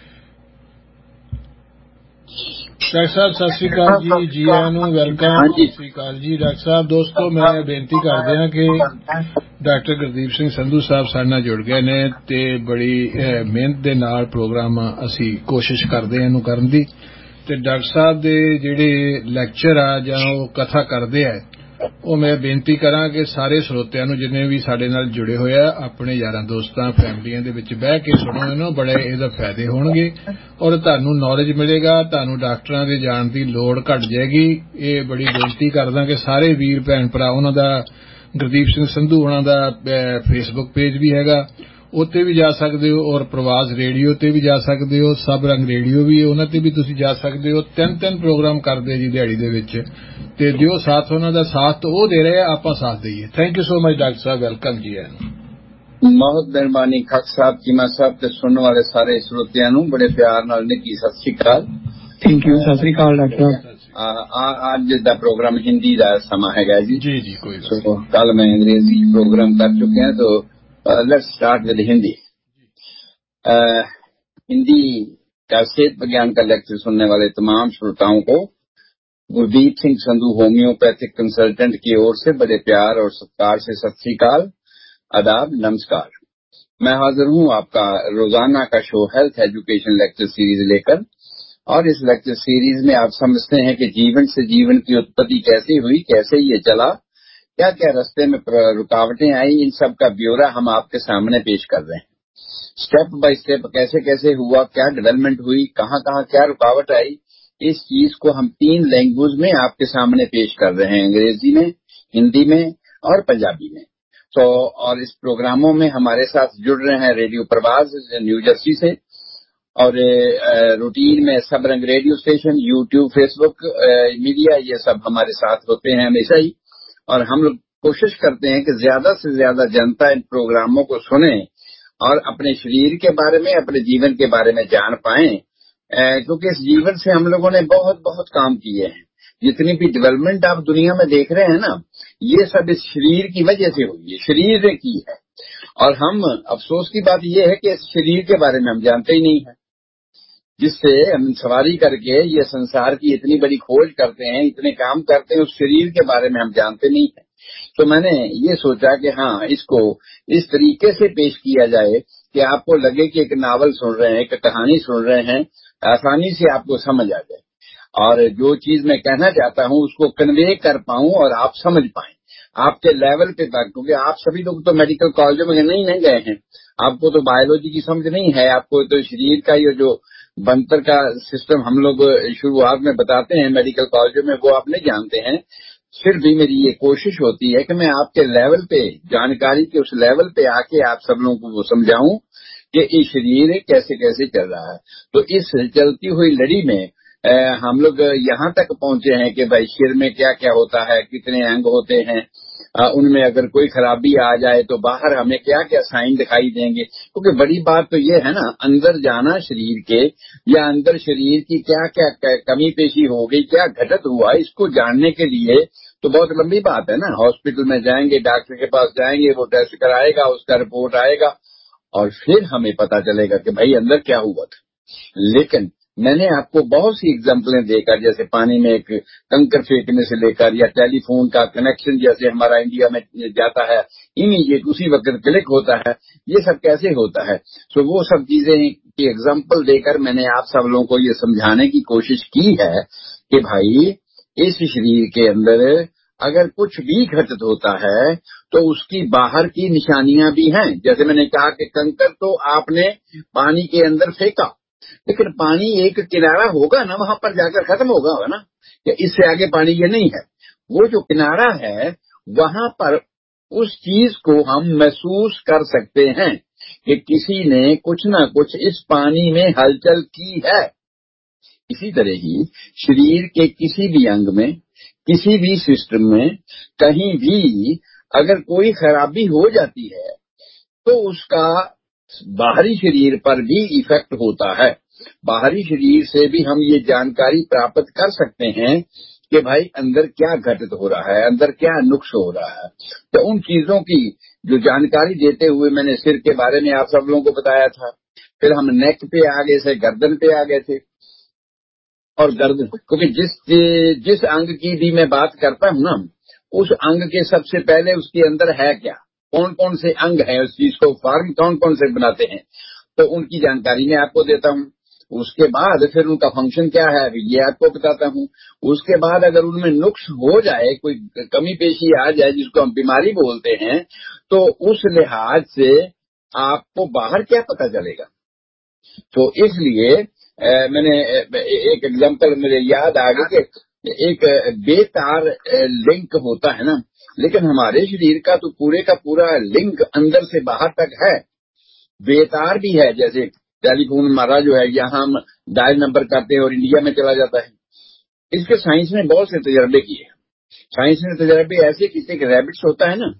ਡਾਕਟਰ ਸਾਹਿਬ ਸਤਿ ਸ੍ਰੀ ਅਕਾਲ ਜੀ, ਜੀ ਆਇਆਂ ਨੂੰ, ਵੈਲਕਮ। ਸਤਿ ਸ੍ਰੀ ਅਕਾਲ ਜੀ ਡਾਕਟਰ ਸਾਹਿਬ। ਦੋਸਤੋ ਮੈਂ ਬੇਨਤੀ ਕਰਦੇ ਹਾਂ ਕਿ ਡਾਕਟਰ ਗੁਰਦੀਪ ਸਿੰਘ ਸੰਧੂ ਸਾਹਿਬ ਸਾਡੇ ਨਾਲ ਜੁੜ ਗਏ ਨੇ ਤੇ ਬੜੀ ਮਿਹਨਤ ਦੇ ਨਾਲ ਪ੍ਰੋਗਰਾਮ ਅਸੀਂ ਕੋਸ਼ਿਸ਼ ਕਰਦੇ ਹਾਂ ਇਹਨੂੰ ਕਰਨ ਦੀ। ਤੇ ਡਾਕਟਰ ਸਾਹਿਬ ਦੇ ਜਿਹੜੇ ਲੈਕਚਰ ਆ ਜਾਂ ਉਹ ਕਥਾ ਕਰਦੇ ਆ, ਉਹ ਮੈਂ ਬੇਨਤੀ ਕਰਾਂ ਕਿ ਸਾਰੇ ਸਰੋਤਿਆਂ ਨੂੰ ਜਿੰਨੇ ਵੀ ਸਾਡੇ ਨਾਲ ਜੁੜੇ ਹੋਏ ਆ ਆਪਣੇ ਯਾਰਾਂ ਦੋਸਤਾਂ ਫੈਮਲੀਆਂ ਦੇ ਵਿੱਚ ਬਹਿ ਕੇ ਸੁਣੋ ਇਹਨੂੰ, ਬੜੇ ਇਹਦਾ ਫਾਇਦੇ ਹੋਣਗੇ ਔਰ ਤੁਹਾਨੂੰ ਨੌਲੇਜ ਮਿਲੇਗਾ, ਤੁਹਾਨੂੰ ਡਾਕਟਰਾਂ ਦੇ ਜਾਣ ਦੀ ਲੋੜ ਘਟ ਜਾਏਗੀ। ਇਹ ਬੜੀ ਬੇਨਤੀ ਕਰਦਾ ਕਿ ਸਾਰੇ ਵੀਰ ਭੈਣ ਭਰਾ, ਉਹਨਾਂ ਦਾ ਗੁਰਦੀਪ ਸਿੰਘ ਸੰਧੂ ਉਹਨਾਂ ਦਾ ਫੇਸਬੁੱਕ ਪੇਜ ਵੀ ਹੈਗਾ, ਉੱਤੇ ਵੀ ਜਾ ਸਕਦੇ ਹੋ, ਔਰ ਪ੍ਰਵਾਸ ਰੇਡੀਓ ਤੇ ਵੀ ਜਾ ਸਕਦੇ ਹੋ, ਸਭ ਰੰਗ ਰੇਡੀਓ ਵੀ ਉਹਨਾਂ ਤੇ ਵੀ ਤੁਸੀਂ ਜਾ ਸਕਦੇ ਹੋ। ਤਿੰਨ ਤਿੰਨ ਪ੍ਰੋਗਰਾਮ ਕਰਦੇ ਜੀ ਦਿਹਾੜੀ ਦੇ ਵਿੱਚ, ਤੇ ਦਿਓ ਸਾਥ, ਉਹਨਾਂ ਦਾ ਸਾਥ ਉਹ ਦੇ ਰਹੇ, ਆਪਾਂ ਸਾਥ ਦਈਏ। Thank you so much doctor Sahib, welcome ਜੀ। ਬਹੁਤ ਮਿਹਰਬਾਨੀ ਖਾਕ ਸਾਹਿਬ, ਚੀਮਾ ਸਾਹਿਬ ਤੇ ਸੁਣਨ ਵਾਲੇ ਸਾਰੇ ਸਰੋਤਿਆਂ ਨੂੰ ਬੜੇ ਪਿਆਰ ਨਾਲ ਨਿੱਘੀ ਸਤਿ ਸ੍ਰੀ ਅਕਾਲ। Thank you, Sat Sri Akal doctor ਸਾਹਿਬ। ਅੱਜ ਦਾ ਪ੍ਰੋਗਰਾਮ ਹਿੰਦੀ ਦਾ ਸਮਾਂ ਹੈਗਾ ਜੀ। ਜੀ ਜੀ ਕੋਈ ਗੱਲ। ਕੱਲ ਮੈਂ ਅੰਗਰੇਜ਼ੀ प्रोग्राम कर चुके हैं, तो let's start with Hindi. Hindi का सेहत विज्ञान का लेक्चर सुनने वाले तमाम श्रोताओं को गुरदीप सिंह संधू होम्योपैथिक कंसल्टेंट की ओर से बड़े प्यार और सत्कार से सत श्री अकाल, आदाब, नमस्कार। मैं हाजिर हूं आपका रोजाना का show health education lecture series लेकर, और इस लेक्चर सीरीज में आप समझते हैं कि जीवन से जीवन की उत्पत्ति कैसे हुई, कैसे ये चला, क्या क्या रास्ते में रुकावटें आई, इन सब का ब्यौरा हम आपके सामने पेश कर रहे हैं। स्टेप बाय स्टेप कैसे कैसे हुआ, क्या डेवलपमेंट हुई, कहाँ कहाँ क्या रुकावट आई, इस चीज को हम तीन लैंग्वेज में आपके सामने पेश कर रहे हैं, अंग्रेजी में, हिंदी में और पंजाबी में। तो और इस प्रोग्रामों में हमारे साथ जुड़ रहे हैं रेडियो प्रवास न्यू जर्सी से, और रूटीन में सब रंग radio station, YouTube, Facebook media, ये सब हमारे साथ होते हैं हमेशा ही। और हम लोग कोशिश करते हैं कि ज्यादा से ज्यादा जनता इन प्रोग्रामों को सुने और अपने शरीर के बारे में, अपने जीवन के बारे में जान पाएं, क्योंकि इस जीवन से हम लोगों ने बहुत बहुत काम किए हैं। जितनी भी डेवलपमेंट आप दुनिया में देख रहे हैं ना, ये सब इस शरीर की वजह से हुई है, शरीर ने की है। और हम, अफसोस की बात यह है कि इस शरीर के बारे में हम जानते ही नहीं है, जिससे हम सवारी करके ये संसार की इतनी बड़ी खोज करते हैं, इतने काम करते हैं, उस शरीर के बारे में हम जानते नहीं है। तो मैंने ये सोचा कि हाँ, इसको इस तरीके से पेश किया जाए कि आपको लगे कि एक नावल सुन रहे हैं, एक कहानी सुन रहे हैं, आसानी से आपको समझ आ जाए, और जो चीज मैं कहना चाहता हूँ उसको कन्वे कर पाऊं और आप समझ पाएं आपके लेवल पे तक। क्योंकि आप सभी लोग तो मेडिकल कॉलेजों में नहीं नहीं गए हैं, आपको तो बायोलॉजी की समझ नहीं है, आपको तो शरीर का ये जो बनतर का सिस्टम हम लोग शुरुआत में बताते हैं मेडिकल कॉलेजों में, वो आप नहीं जानते हैं। फिर भी मेरी ये कोशिश होती है कि मैं आपके लेवल पे, जानकारी के उस लेवल पे आके आप सब लोगों को वो समझाऊं कि ये शरीर कैसे कैसे चल रहा है। तो इस चलती हुई लड़ी में आ, हम लोग यहाँ तक पहुंचे हैं कि भाई शरीर में क्या क्या होता है, कितने अंग होते हैं, आ, उनमें अगर कोई खराबी आ जाए तो बाहर हमें क्या क्या साइन दिखाई देंगे। क्योंकि बड़ी बात तो ये है ना, अंदर जाना शरीर के, या अंदर शरीर की क्या क्या कमी पेशी हो गई, क्या घटत हुआ, इसको जानने के लिए तो बहुत लंबी बात है ना। हॉस्पिटल में जाएंगे, डॉक्टर के पास जाएंगे, वो टेस्ट कराएगा, उसका रिपोर्ट आएगा, और फिर हमें पता चलेगा कि भाई अंदर क्या हुआ था। लेकिन मैंने आपको बहुत सी एग्जाम्पलें देकर, जैसे पानी में एक कंकर फेंकने से लेकर, या टेलीफोन का कनेक्शन जैसे हमारा इंडिया में जाता है, इमीडिएट उसी वक्त क्लिक होता है, ये सब कैसे होता है। तो वो सब चीजें की एग्जाम्पल देकर मैंने आप सब लोगों को ये समझाने की कोशिश की है कि भाई इस शरीर के अंदर अगर कुछ भी घटित होता है तो उसकी बाहर की निशानियां भी हैं। जैसे मैंने कहा कि कंकर तो आपने पानी के अंदर फेंका, लेकिन पानी एक किनारा होगा ना, वहां पर जाकर खत्म होगा होगा ना, कि इससे आगे पानी ये नहीं है। वो जो किनारा है वहां पर उस चीज को हम महसूस कर सकते हैं कि किसी ने कुछ ना कुछ इस पानी में हलचल की है। इसी तरह ही शरीर के किसी भी अंग में, किसी भी सिस्टम में, कहीं भी अगर कोई खराबी हो जाती है तो उसका बाहरी शरीर पर भी इफेक्ट होता है। बाहरी शरीर से भी हम ये जानकारी प्राप्त कर सकते हैं कि भाई अंदर क्या घटित हो रहा है, अंदर क्या नुक्स हो रहा है। तो उन चीजों की जो जानकारी देते हुए मैंने सिर के बारे में आप सब लोगों को बताया था, फिर हम नेक पे आ गए थे, गर्दन पे आ गए थे। और गर्दन, क्योंकि जिस जिस अंग की भी मैं बात करता हूं ना, उस अंग के सबसे पहले उसके अंदर है क्या, कौन कौन से अंग हैं, उस चीज को फॉर्म कौन कौन से बनाते हैं, तो उनकी जानकारी मैं आपको देता हूं। उसके बाद फिर उनका फंक्शन क्या है ये आपको बताता हूं। उसके बाद अगर उनमें नुक्स हो जाए, कोई कमी पेशी आ जाए जिसको हम बीमारी बोलते हैं, तो उस लिहाज से आपको बाहर क्या पता चलेगा। तो इसलिए आ, मैंने एक एग्जांपल मेरे याद आ गया कि एक बेतार लिंक होता है ना, लेकिन हमारे शरीर का तो पूरे का पूरा लिंक अंदर से बाहर तक है। बेतार भी है, जैसे टेलीफोन हमारा जो है यहाँ हम डायल नंबर करते हैं और इंडिया में चला जाता है। इसके साइंस ने बहुत से तजर्बे किए। साइंस ने तजर्बे ऐसे किए कि रैबिट्स होता है ना,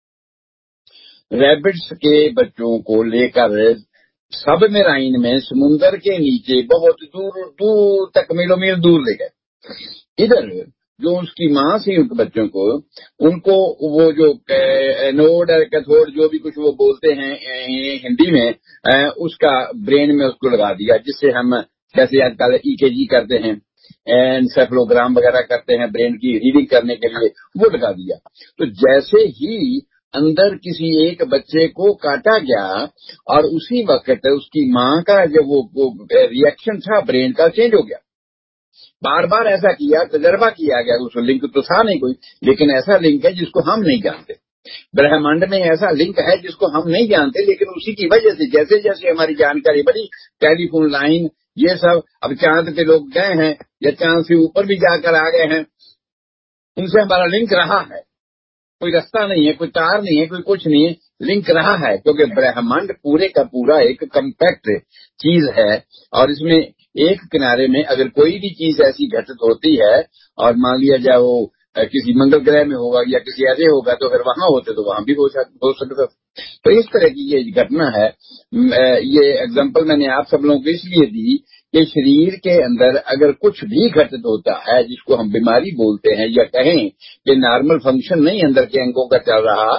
रैबिट्स के बच्चों को लेकर सबमरीन में समुन्दर के नीचे बहुत दूर दूर तक मीलों मील दूर ले गए। इधर जो उसकी माँ सी उनके बच्चों को, उनको वो जो एनोड और कैथोड जो भी कुछ वो बोलते हैं हिंदी में, उसका ब्रेन में उसको लगा दिया, जिससे हम जैसे आजकल ईकेजी करते हैं, एनसेफेलोग्राम वगैरह करते हैं ब्रेन की रीडिंग करने के लिए, वो लगा दिया। तो जैसे ही अंदर किसी एक बच्चे को काटा गया और उसी वक्त उसकी माँ का जो वो, वो रिएक्शन था ब्रेन का चेंज हो गया। बार बार ऐसा किया, तजर्बा किया गया, उस लिंक तो था नहीं कोई, लेकिन ऐसा लिंक है जिसको हम नहीं जानते। ब्रह्मांड में ऐसा लिंक है जिसको हम नहीं जानते, लेकिन उसी की वजह से जैसे जैसे हमारी जानकारी बढ़ी, टेलीफोन लाइन ये सब, अब चांद पे लोग गए हैं या चांद से ऊपर भी जाकर आ गए हैं, उनसे हमारा लिंक रहा है। कोई रास्ता नहीं है, कोई तार नहीं है, कोई कुछ नहीं है, लिंक रहा है, क्योंकि ब्रह्मांड पूरे का पूरा एक कम्पैक्ट चीज है। और इसमें एक किनारे में अगर कोई भी चीज ऐसी घटित होती है और मान लिया जाए वो किसी मंगल ग्रह में होगा या किसी ऐसे होगा, तो अगर वहां होते तो वहां भी हो सकता। तो इस तरह की ये घटना है। ये एग्जांपल मैंने आप सब लोगों को इसलिए दी कि शरीर के अंदर अगर कुछ भी घटित होता है जिसको हम बीमारी बोलते हैं, या कहें कि नॉर्मल फंक्शन नहीं अंदर के अंगों का चल रहा,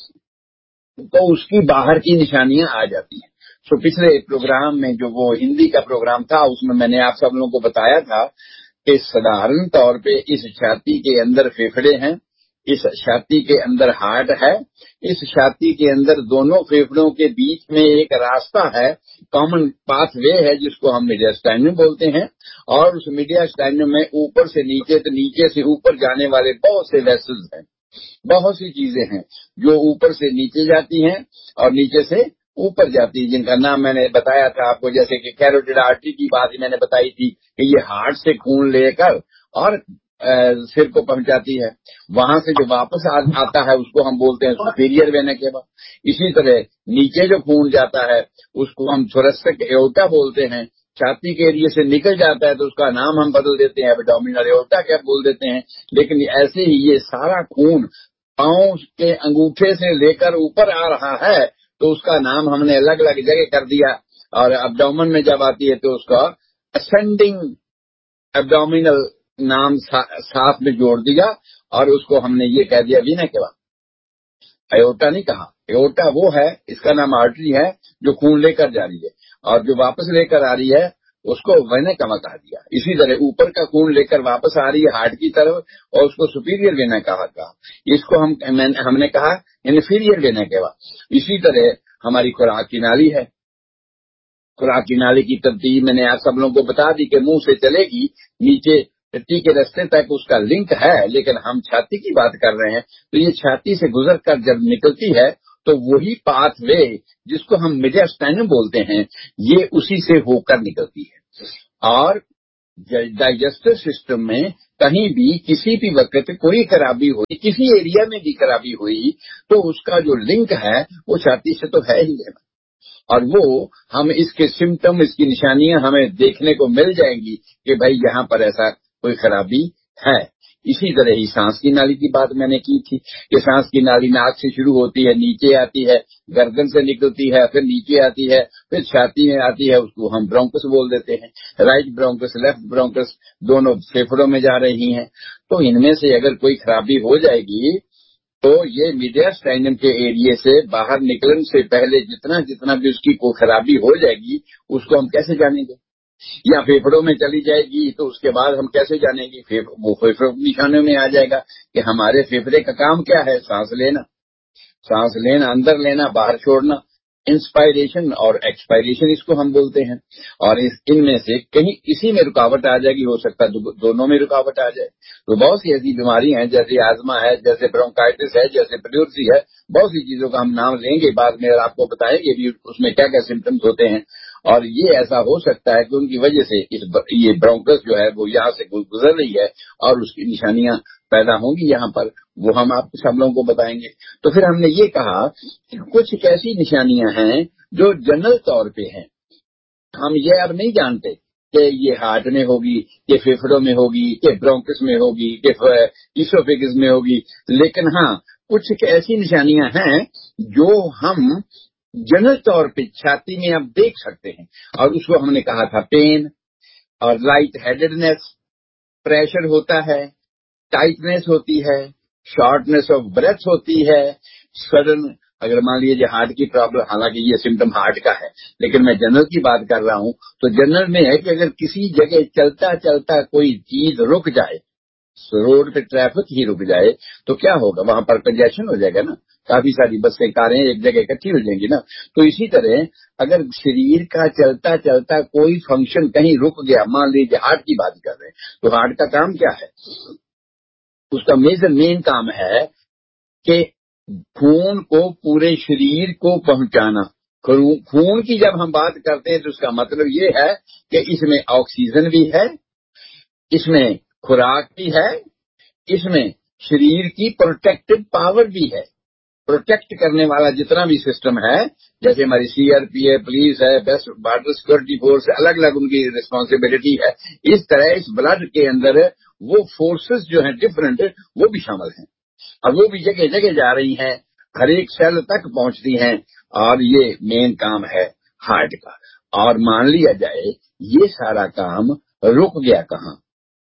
तो उसकी बाहर की निशानियां आ जाती हैं। तो पिछले प्रोग्राम में जो वो हिंदी का प्रोग्राम था, उसमें मैंने आप सब लोगों को बताया था कि साधारण तौर पे इस छाती के अंदर फेफड़े हैं, इस छाती के अंदर हार्ट है, इस छाती के अंदर दोनों फेफड़ों के बीच में एक रास्ता है, कॉमन पाथवे है, जिसको हम मीडियास्टाइनम बोलते हैं। और उस मीडियास्टाइनम में ऊपर से नीचे, तो नीचे से ऊपर जाने वाले बहुत से वेसल्स हैं, बहुत सी चीजें हैं जो ऊपर से नीचे जाती हैं और नीचे से ऊपर जाती है, जिनका नाम मैंने बताया था आपको। जैसे कि कैरोटिड आर्टरी की बात मैंने बताई थी कि ये हार्ट से खून लेकर और आ, सिर को पहुंचाती है, वहां से जो वापस आ, आता है उसको हम बोलते हैं सुपीरियर वेना केवा। इसी तरह नीचे जो खून जाता है उसको हम थोरेसिक एओर्टा बोलते हैं। छाती के एरिया से निकल जाता है तो उसका नाम हम बदल देते हैं, एब्डोमिनल एओर्टा क्या बोल देते हैं। लेकिन ऐसे ही ये सारा खून पांव के अंगूठे से लेकर ऊपर आ रहा है तो उसका नाम हमने अलग अलग जगह कर दिया। और एब्डोमेन में जब आती है तो उसका असेंडिंग एब्डोमिनल नाम सा, साथ में जोड़ दिया और उसको हमने ये कह दिया वीना केवा। एओर्टा नहीं कहा, एओर्टा वो है, इसका नाम आर्टरी है जो खून लेकर जा रही है, और जो वापस लेकर आ रही है उसको वेना केवा कहा दिया। इसी तरह ऊपर का खून लेकर वापस आ रही है हार्ट की तरफ और उसको सुपीरियर वेना कहा कहा इसको हम हमने कहा इन्फीरियर वेना केवा। इसी तरह हमारी खुराक की नाली है, खुराक की नाली की तरतीब मैंने आज सब लोगों को बता दी कि मुंह से चलेगी नीचे टट्टी के रास्ते तक उसका लिंक है, लेकिन हम छाती की बात कर रहे हैं तो ये छाती से गुजर कर जब निकलती है तो वही पाथवे जिसको हम मीडियास्टाइनम बोलते हैं ये उसी से होकर निकलती है। और डाइजेस्टिव सिस्टम में कहीं भी किसी भी वक्त कोई खराबी हुई, किसी एरिया में भी खराबी हुई तो उसका जो लिंक है वो छाती से तो है ही है, और वो हम इसके सिम्टम, इसकी निशानियां हमें देखने को मिल जाएंगी कि भाई यहाँ पर ऐसा कोई खराबी है। इसी तरह ही सांस की नाली की बात मैंने की थी कि सांस की नाली नाक से शुरू होती है, नीचे आती है, गर्दन से निकलती है, फिर नीचे आती है, फिर छाती में आती है, उसको हम ब्रोंकस बोल देते हैं। राइट ब्रोंकस, लेफ्ट ब्रोंकस दोनों फेफड़ों में जा रही हैं। तो इनमें से अगर कोई खराबी हो जाएगी तो ये मीडियास्टाइनम के एरिया से बाहर निकलने से पहले जितना जितना भी उसकी कोई खराबी हो जाएगी उसको हम कैसे जानेंगे? या फेफड़ों में चली जाएगी तो उसके बाद हम कैसे जानेंगे? फेफ, वो फेफड़ों के निशानों में आ जाएगा कि हमारे फेफड़े का काम क्या है, सांस लेना, सांस लेना, अंदर लेना, बाहर छोड़ना, इंस्पायरेशन और एक्सपायरेशन इसको हम बोलते हैं। और इस इनमें से कहीं किसी में रुकावट आ जाएगी, हो सकता है दो, दोनों में रुकावट आ जाए। तो बहुत सी ऐसी बीमारी हैं, जैसे आजमा है, जैसे ब्रोंकाइटिस है, जैसे प्लेउरसी है, बहुत सी चीजों का हम नाम लेंगे बाद में, आपको बताएंगे भी उसमें क्या क्या सिम्टम्स होते हैं। और ये ऐसा हो सकता है कि उनकी वजह से इस ये ब्रोंकस जो है वो यहाँ से गुजर रही है और उसकी निशानियां पैदा होंगी यहाँ पर, वो हम आप सब लोगों को बताएंगे। तो फिर हमने ये कहा कि कुछ ऐसी निशानियां हैं जो जनरल तौर पे हैं, हम ये अब नहीं जानते कि ये हार्ट में होगी, कि फेफड़ों में होगी, कि ब्रोंकस में होगी, कि इसोफेगस में होगी, लेकिन हाँ कुछ ऐसी निशानियां हैं जो हम जनरल तौर पे छाती में आप देख सकते हैं। और उसको हमने कहा था पेन और लाइट हेडेडनेस, प्रेशर होता है, टाइटनेस होती है, शॉर्टनेस ऑफ ब्रेथ होती है, सडन, अगर मान लीजिए हार्ट की प्रॉब्लम, हालांकि ये सिम्टम हार्ट का है लेकिन मैं जनरल की बात कर रहा हूं, तो जनरल में है कि अगर किसी जगह चलता चलता कोई चीज रुक जाए, रोड पे ट्रैफिक ही रुक जाए तो क्या होगा? वहां पर कंजेशन हो जाएगा ना, काफी सारी बसें, कारें एक जगह इकट्ठी हो जाएंगी ना। तो इसी तरह अगर शरीर का चलता चलता कोई फंक्शन कहीं रुक गया, मान लीजिए हार्ट की बात कर रहे हैं, तो हार्ट का काम क्या है? उसका मेजर मेन काम है कि खून को पूरे शरीर को पहुंचाना। खून की जब हम बात करते हैं तो उसका मतलब ये है कि इसमें ऑक्सीजन भी है, इसमें खुराक भी है, इसमें शरीर की प्रोटेक्टिव पावर भी है। प्रोटेक्ट करने वाला जितना भी सिस्टम है, जैसे हमारी सीआरपी है, पुलिस है, बेस्ट बॉर्डर सिक्योरिटी फोर्स है, अलग अलग उनकी रिस्पॉन्सिबिलिटी है। इस तरह इस ब्लड के अंदर वो फोर्सेस जो हैं डिफरेंट, वो भी शामिल हैं और वो भी जगह जगह जा रही हैं, हर एक सेल तक पहुंचती हैं। और ये मेन काम है हार्ट का। और मान लिया जाए ये सारा काम रुक गया कहाँ?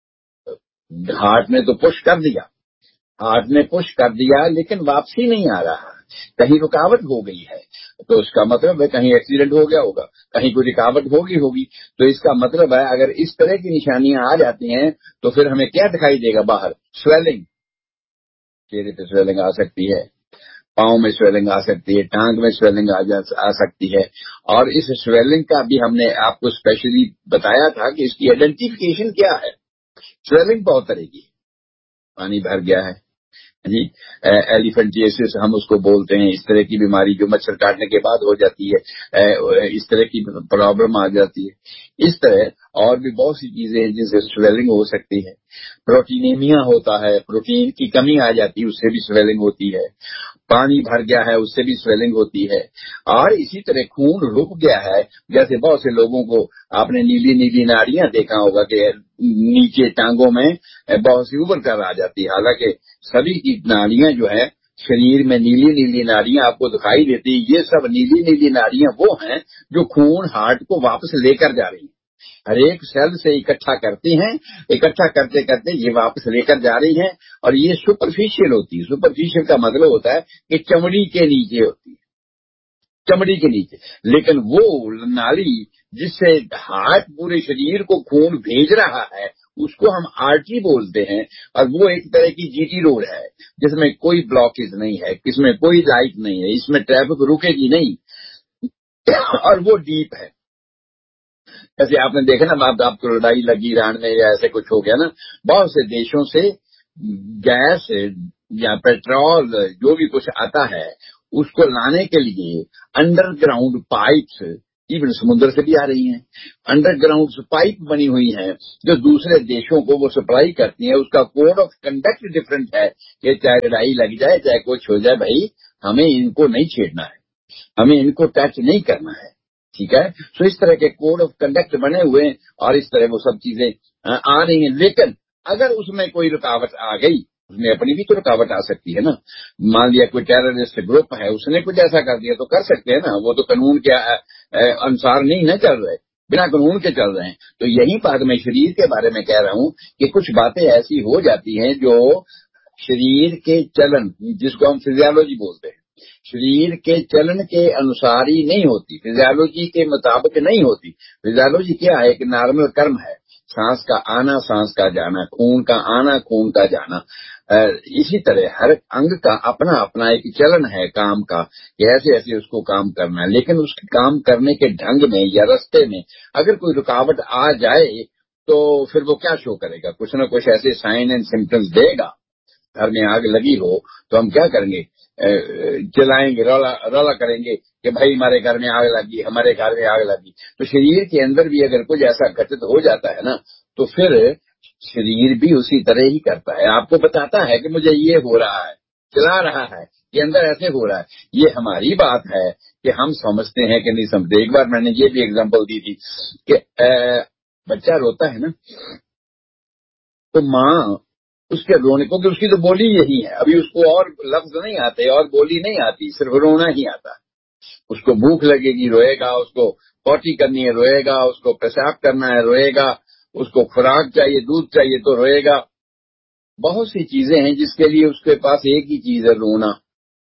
हार्ट ने तो पुश कर दिया, हार्ट ने पुश कर दिया लेकिन वापसी नहीं आ रहा, कहीं रुकावट हो गई है, तो उसका मतलब है कहीं एक्सीडेंट हो गया होगा, कहीं कोई रुकावट होगी होगी। तो इसका मतलब है अगर इस तरह की निशानियां आ जाती हैं तो फिर हमें क्या दिखाई देगा? बाहर स्वेलिंग, चेहरे पे स्वेलिंग आ सकती है, पाँव में स्वेलिंग आ सकती है, टांग में स्वेलिंग आ, जा, आ सकती है। और इस स्वेलिंग का भी हमने आपको स्पेशली बताया था कि इसकी आइडेंटिफिकेशन क्या है। स्वेलिंग बहुत तरह की, पानी भर गया है जी, एलिफेंटियासिस हम उसको बोलते हैं, इस तरह की बीमारी जो मच्छर काटने के बाद हो जाती है, इस तरह की प्रॉब्लम आ जाती है। इस तरह और भी बहुत सी चीजें हैं जिनसे स्वेलिंग हो सकती है। प्रोटीनेमिया होता है, प्रोटीन की कमी आ जाती है, उससे भी स्वेलिंग होती है। पानी भर गया है, उससे भी स्वेलिंग होती है। और इसी तरह खून रुक गया है, जैसे बहुत से लोगों को आपने नीली नीली नाड़ियां देखा होगा कि नीचे टांगों में बहुत सी उभर कर आ जाती है। हालांकि सभी की नाड़ियां जो है शरीर में नीली नीली नाड़ियां आपको दिखाई देती है, ये सब नीली नीली नाड़ियां वो हैं जो खून हार्ट को वापस लेकर जा रही हैं, हर एक सेल से इकट्ठा करती हैं, इकट्ठा करते करते ये वापस लेकर जा रही हैं। और ये सुपरफिशियल होती है। सुपरफिशियल का मतलब होता है कि चमड़ी के नीचे होती है, चमड़ी के नीचे। लेकिन वो नाली जिससे हार्ट पूरे शरीर को खून भेज रहा है उसको हम आर्टरी बोलते हैं। और वो एक तरह की जीटी रोड है जिसमें कोई ब्लॉकेज नहीं है, इसमें कोई लाइट नहीं है, इसमें ट्रैफिक रुकेगी नहीं और वो डीप है। जैसे आपने देखा ना, आप, आपको लड़ाई लगी ईरान में या ऐसे कुछ हो गया ना, बहुत से देशों से गैस या पेट्रोल जो भी कुछ आता है उसको लाने के लिए अंडरग्राउंड पाइप्स इवन समुद्र से भी आ रही हैं। अंडरग्राउंड पाइप बनी हुई हैं जो दूसरे देशों को वो सप्लाई करती हैं। उसका कोड ऑफ कंडक्ट डिफरेंट है कि चाहे लड़ाई लग जाए चाहे कुछ हो जाए, भाई हमें इनको नहीं छेड़ना है, हमें इनको टच नहीं करना है, ठीक है। सो इस तरह के कोड ऑफ कंडक्ट बने हुए हैं और इस तरह वो सब चीजें आ रही हैं। लेकिन अगर उसमें कोई रुकावट आ गई, उसमें अपनी भी तो रुकावट आ सकती है ना। मान लिया कोई टेररिस्ट ग्रुप है, उसने कुछ ऐसा कर दिया तो कर सकते हैं ना, वो तो कानून के अनुसार नहीं ना चल रहे, बिना कानून के चल रहे हैं। तो यही बात मैं शरीर के बारे में कह रहा हूं कि कुछ बातें ऐसी हो जाती हैं जो शरीर के चलन, जिसको हम फिजियोलॉजी बोलते हैं, शरीर के चलन के अनुसार ही नहीं होती, फिजियोलॉजी के मुताबिक नहीं होती। फिजियोलॉजी क्या है? एक नॉर्मल कर्म है, सांस का आना सांस का जाना, खून का आना खून का जाना। इसी तरह हर अंग का अपना अपना एक चलन है काम का, ऐसे ऐसे उसको काम करना है। लेकिन उसके काम करने के ढंग में या रास्ते में अगर कोई रुकावट आ जाए तो फिर वो क्या शो करेगा? कुछ ना कुछ ऐसे साइन एंड सिम्टम्स देगा। घर में आग लगी हो तो हम क्या करेंगे? चिल्लाएंगे, रौला रौला करेंगे कि भाई हमारे घर में आग लगी, हमारे घर में आग लगी। तो शरीर के अंदर भी अगर कुछ ऐसा घटित हो जाता है ना, तो फिर शरीर भी उसी तरह ही करता है, आपको बताता है कि मुझे ये हो रहा है, चिल्ला रहा है, ये अंदर ऐसे हो रहा है। ये हमारी बात है कि हम समझते हैं कि नहीं समझते। एक बार मैंने ये भी एग्जांपल दी थी कि बच्चा रोता है ना, तो माँ उसके रोने को, उसकी तो बोली यही है, अभी उसको और लफ्ज नहीं आते और बोली नहीं आती, सिर्फ रोना ही आता है। उसको भूख लगेगी रोएगा, उसको पॉटी करनी है रोएगा, उसको पेशाब करना है रोएगा, उसको खुराक चाहिए दूध चाहिए तो रोएगा। बहुत सी चीजें हैं जिसके लिए उसके पास एक ही चीज है, रोना।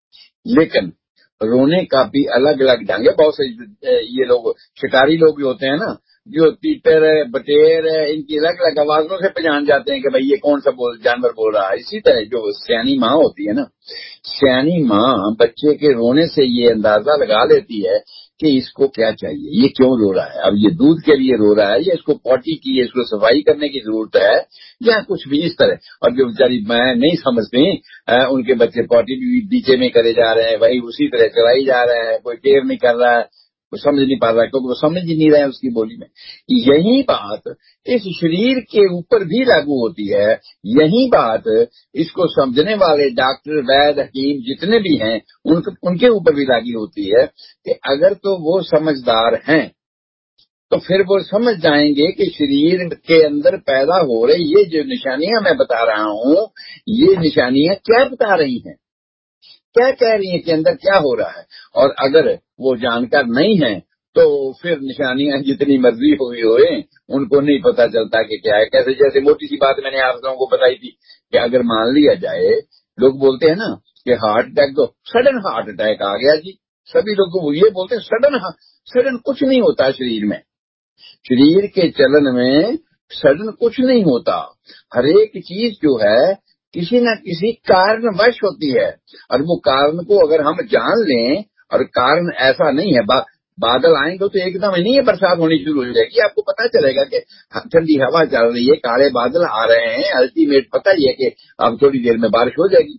लेकिन रोने का भी अलग अलग ढंग है। बहुत से ये लोग शिकारी लोग भी होते हैं ना, जो तीतर है बटेर है, इनकी अलग अलग आवाजों से पहचान जाते हैं कि भाई ये कौन सा बोल जानवर बोल रहा है। इसी तरह जो सियानी माँ होती है ना, सियानी माँ बच्चे के रोने से ये अंदाजा लगा लेती है कि इसको क्या चाहिए, ये क्यों रो रहा है। अब ये दूध के लिए रो रहा है या इसको पॉटी की है, इसको सफाई करने की जरूरत है या कुछ भी इस तरह। और जो बेचारी मैं नहीं समझती, उनके बच्चे पॉटी भी बीचे में करे जा रहे हैं, वही उसी तरह चलाई जा रहे हैं, कोई केयर नहीं कर रहा है, वो समझ नहीं पा रहा है क्योंकि वो समझ ही नहीं रहा है उसकी बोली में। यही बात इस शरीर के ऊपर भी लागू होती है। यही बात इसको समझने वाले डॉक्टर वैद्य हकीम जितने भी हैं उनके उनके ऊपर भी लागू होती है कि अगर तो वो समझदार हैं तो फिर वो समझ जाएंगे कि शरीर के अंदर पैदा हो रही ये जो निशानियां मैं बता रहा हूं, ये निशानियां क्या बता रही हैं, क्या कह रही है कि अंदर क्या हो रहा है। और अगर वो जानकार नहीं है तो फिर निशानियां जितनी मर्जी हुई होए उनको नहीं पता चलता कि क्या है। कैसे जैसे मोटी सी बात मैंने आप लोगों को बताई थी कि अगर मान लिया जाए, लोग बोलते हैं ना कि हार्ट अटैक, तो सडन हार्ट अटैक आ गया जी, सभी लोग वो ये बोलते हैं सडन सडन कुछ नहीं होता शरीर में, शरीर के चलन में सडन कुछ नहीं होता। हर एक चीज जो है किसी न किसी कारणवश होती है, और वो कारण को अगर हम जान लें, और कारण ऐसा नहीं है बा, बादल आएंगे तो एकदम नहीं है बरसात होनी शुरू हो जाएगी, आपको पता चलेगा कि ठंडी हवा चल रही है, काले बादल आ रहे हैं, अल्टीमेट पता ही है कि अब थोड़ी देर में बारिश हो जाएगी।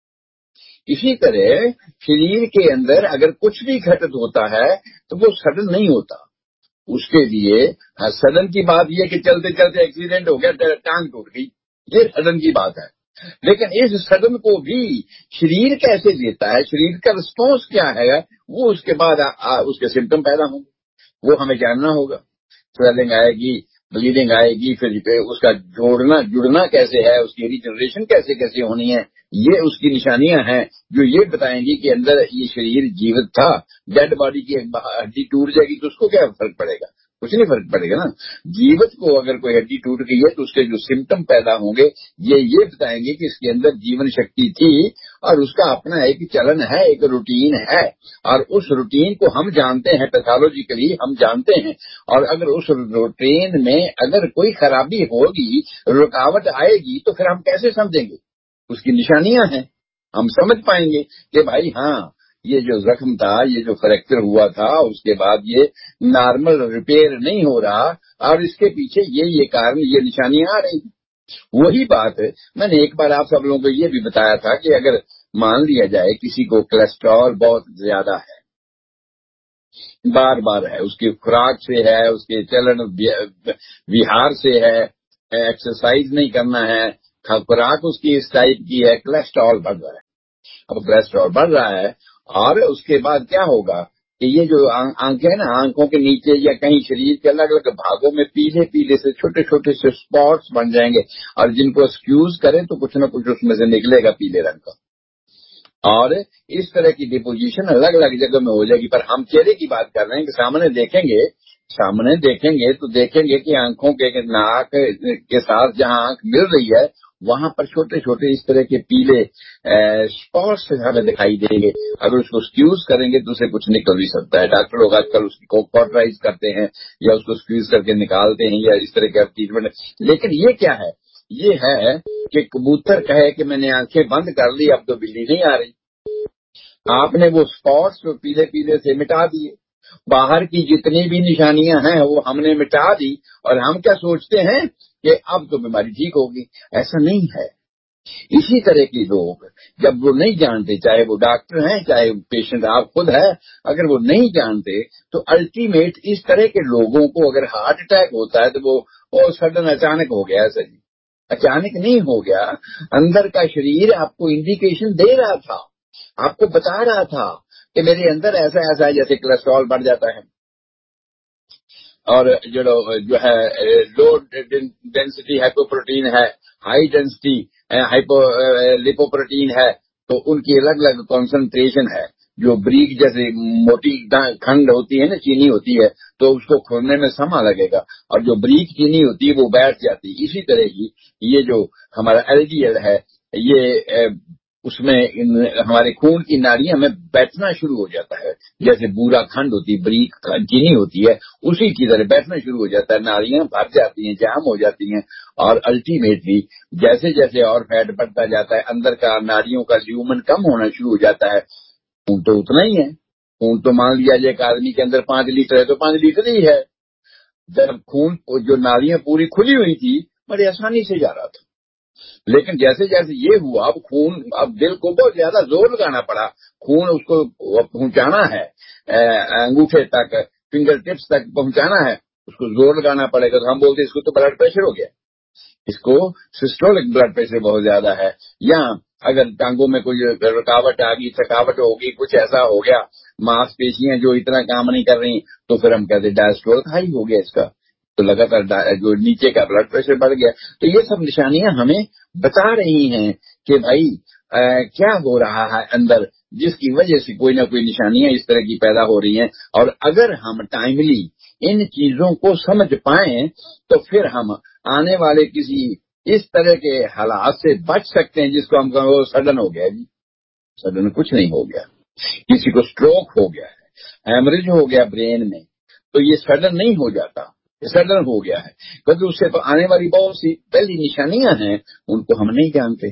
इसी तरह शरीर के अंदर अगर कुछ भी घटित होता है तो वो सडन नहीं होता। उसके लिए सडन की बात यह कि चलते चलते एक्सीडेंट हो गया, टांग टूट गई, ये सडन की बात है। लेकिन इस सडन को भी शरीर कैसे लेता है, शरीर का रिस्पॉन्स क्या है, वो उसके बाद आ, आ, उसके सिम्टम पैदा होंगे, वो हमें जानना होगा। स्वेलिंग आएगी, ब्लीडिंग आएगी, फिर उसका जोड़ना जुड़ना कैसे है, उसकी रिजनरेशन कैसे कैसे होनी है, ये उसकी निशानियां हैं जो ये बताएंगी कि अंदर ये शरीर जीवित था। डेड बॉडी की हड्डी टूट जाएगी तो उसको क्या फर्क पड़ेगा, कुछ नहीं फर्क पड़ेगा ना। जीवित को अगर कोई हड्डी टूट गई है तो उसके जो सिम्टम पैदा होंगे ये ये बताएंगे कि इसके अंदर जीवन शक्ति थी और उसका अपना एक चलन है, एक रूटीन है, और उस रूटीन को हम जानते हैं, पैथोलॉजिकली हम जानते हैं। और अगर उस रूटीन में अगर कोई खराबी होगी, रुकावट आएगी, तो फिर हम कैसे समझेंगे, उसकी निशानियां हैं, हम समझ पाएंगे कि भाई हाँ ये जो जख्म था, ये जो फ्रैक्चर हुआ था, उसके बाद ये नॉर्मल रिपेयर नहीं हो रहा और इसके पीछे ये ये कारण, ये निशानियां आ रही। वही बात है, मैंने एक बार आप सब लोगों को ये भी बताया था कि अगर मान लिया जाए किसी को कोलेस्ट्रॉल बहुत ज्यादा है, बार बार है, उसकी खुराक से है, उसके चलन विहार से है, एक्सरसाइज नहीं करना है, खुराक उसकी इस टाइप की है, कोलेस्ट्रॉल बढ़ रहा है। अब कोलेस्ट्रॉल बढ़ रहा है और उसके बाद क्या होगा कि ये जो आंखें है ना, आंखों के नीचे या कहीं शरीर के अलग अलग भागों में पीले पीले से छोटे छोटे से स्पॉट्स बन जाएंगे और जिनको स्क्यूज करें तो कुछ ना कुछ उसमें से निकलेगा पीले रंग का, और इस तरह की डिपोजिशन अलग अलग जगह में हो जाएगी। पर हम चेहरे की बात कर रहे हैं कि सामने देखेंगे, सामने देखेंगे तो देखेंगे कि आंखों के नाक के साथ जहां आंख मिल रही है वहां पर छोटे छोटे इस तरह के पीले स्पॉट्स हमें दिखाई देंगे। अगर उसको स्क्यूज करेंगे तो उसे कुछ निकल भी सकता है। डॉक्टर लोग आजकल उसको कॉटराइज करते हैं या उसको स्क्यूज करके निकालते हैं या इस तरह का ट्रीटमेंट। लेकिन ये क्या है, ये है कि कबूतर कहे कि मैंने आंखें बंद कर ली, अब तो बिल्ली नहीं आ रही। आपने वो स्पॉट्स जो पीले पीले से मिटा दिए, बाहर की जितनी भी निशानियां हैं वो हमने मिटा दी और हम क्या सोचते हैं कि अब तो बीमारी ठीक होगी। ऐसा नहीं है। इसी तरह के लोग जब वो नहीं जानते, चाहे वो डॉक्टर हैं चाहे पेशेंट आप खुद है, अगर वो नहीं जानते तो अल्टीमेट इस तरह के लोगों को अगर हार्ट अटैक होता है तो वो, वो सडन अचानक हो गया। ऐसा जी अचानक नहीं हो गया, अंदर का शरीर आपको इंडिकेशन दे रहा था, आपको बता रहा था कि मेरे अंदर ऐसा ऐसा है। जैसे कोलेस्ट्रॉल बढ़ जाता है और जो जो है लो डेंसिटी हाइपोप्रोटीन है, हाई डेंसिटी हाइपो लिपोप्रोटीन है, तो उनकी अलग अलग कॉन्सेंट्रेशन है। जो ब्रीक जैसे मोटी खंड होती है ना, चीनी होती है, तो उसको खोलने में समय लगेगा और जो ब्रीक चीनी होती है वो बैठ जाती है। इसी तरह की ये जो हमारा एलडीएल है, ये उसमें इन हमारे खून की नाड़ियां में बैठना शुरू हो जाता है। जैसे बूरा खंड होती है, ब्रीक चीनी होती है, उसी की तरह बैठना शुरू हो जाता है, नाड़ियां भर जाती हैं, जाम हो जाती हैं और अल्टीमेटली जैसे जैसे और फैट बढ़ता जाता है, अंदर का नाड़ियों का ल्यूमन कम होना शुरू हो जाता है। खून तो उतना ही है, खून तो मान लिया जाए एक आदमी के अंदर पांच लीटर है तो पांच लीटर ही है। जब खून जो नाड़ियां पूरी खुली हुई थी बड़ी आसानी से जा रहा था, लेकिन जैसे जैसे ये हुआ अब खून, अब दिल को बहुत ज्यादा जोर लगाना पड़ा, खून उसको पहुंचाना है अंगूठे तक, फिंगर टिप्स तक पहुंचाना है, उसको जोर लगाना पड़ेगा। तो हम बोलते इसको तो ब्लड प्रेशर हो गया, इसको सिस्टोलिक ब्लड प्रेशर बहुत ज्यादा है, या अगर टांगों में कोई रुकावट आ गई, थकावट होगी, कुछ ऐसा हो गया, मांसपेशियां जो इतना काम नहीं कर रही, तो फिर हम कहते डायस्टोलिक हाई हो गया इसका, तो लगातार जो नीचे का ब्लड प्रेशर बढ़ गया। तो ये सब निशानियां हमें बता रही हैं कि भाई आ, क्या हो रहा है अंदर, जिसकी वजह से कोई ना कोई निशानियां इस तरह की पैदा हो रही हैं। और अगर हम टाइमली इन चीजों को समझ पाएं तो फिर हम आने वाले किसी इस तरह के हालात से बच सकते हैं जिसको हम कहें वो सडन हो गया जी। सडन कुछ नहीं हो गया, किसी को स्ट्रोक हो गया है, हेमरेज हो गया ब्रेन में, तो ये सडन नहीं हो जाता, सडन हो गया है, क्योंकि उससे तो आने वाली बहुत सी पहली निशानियां हैं, उनको हम नहीं जानते।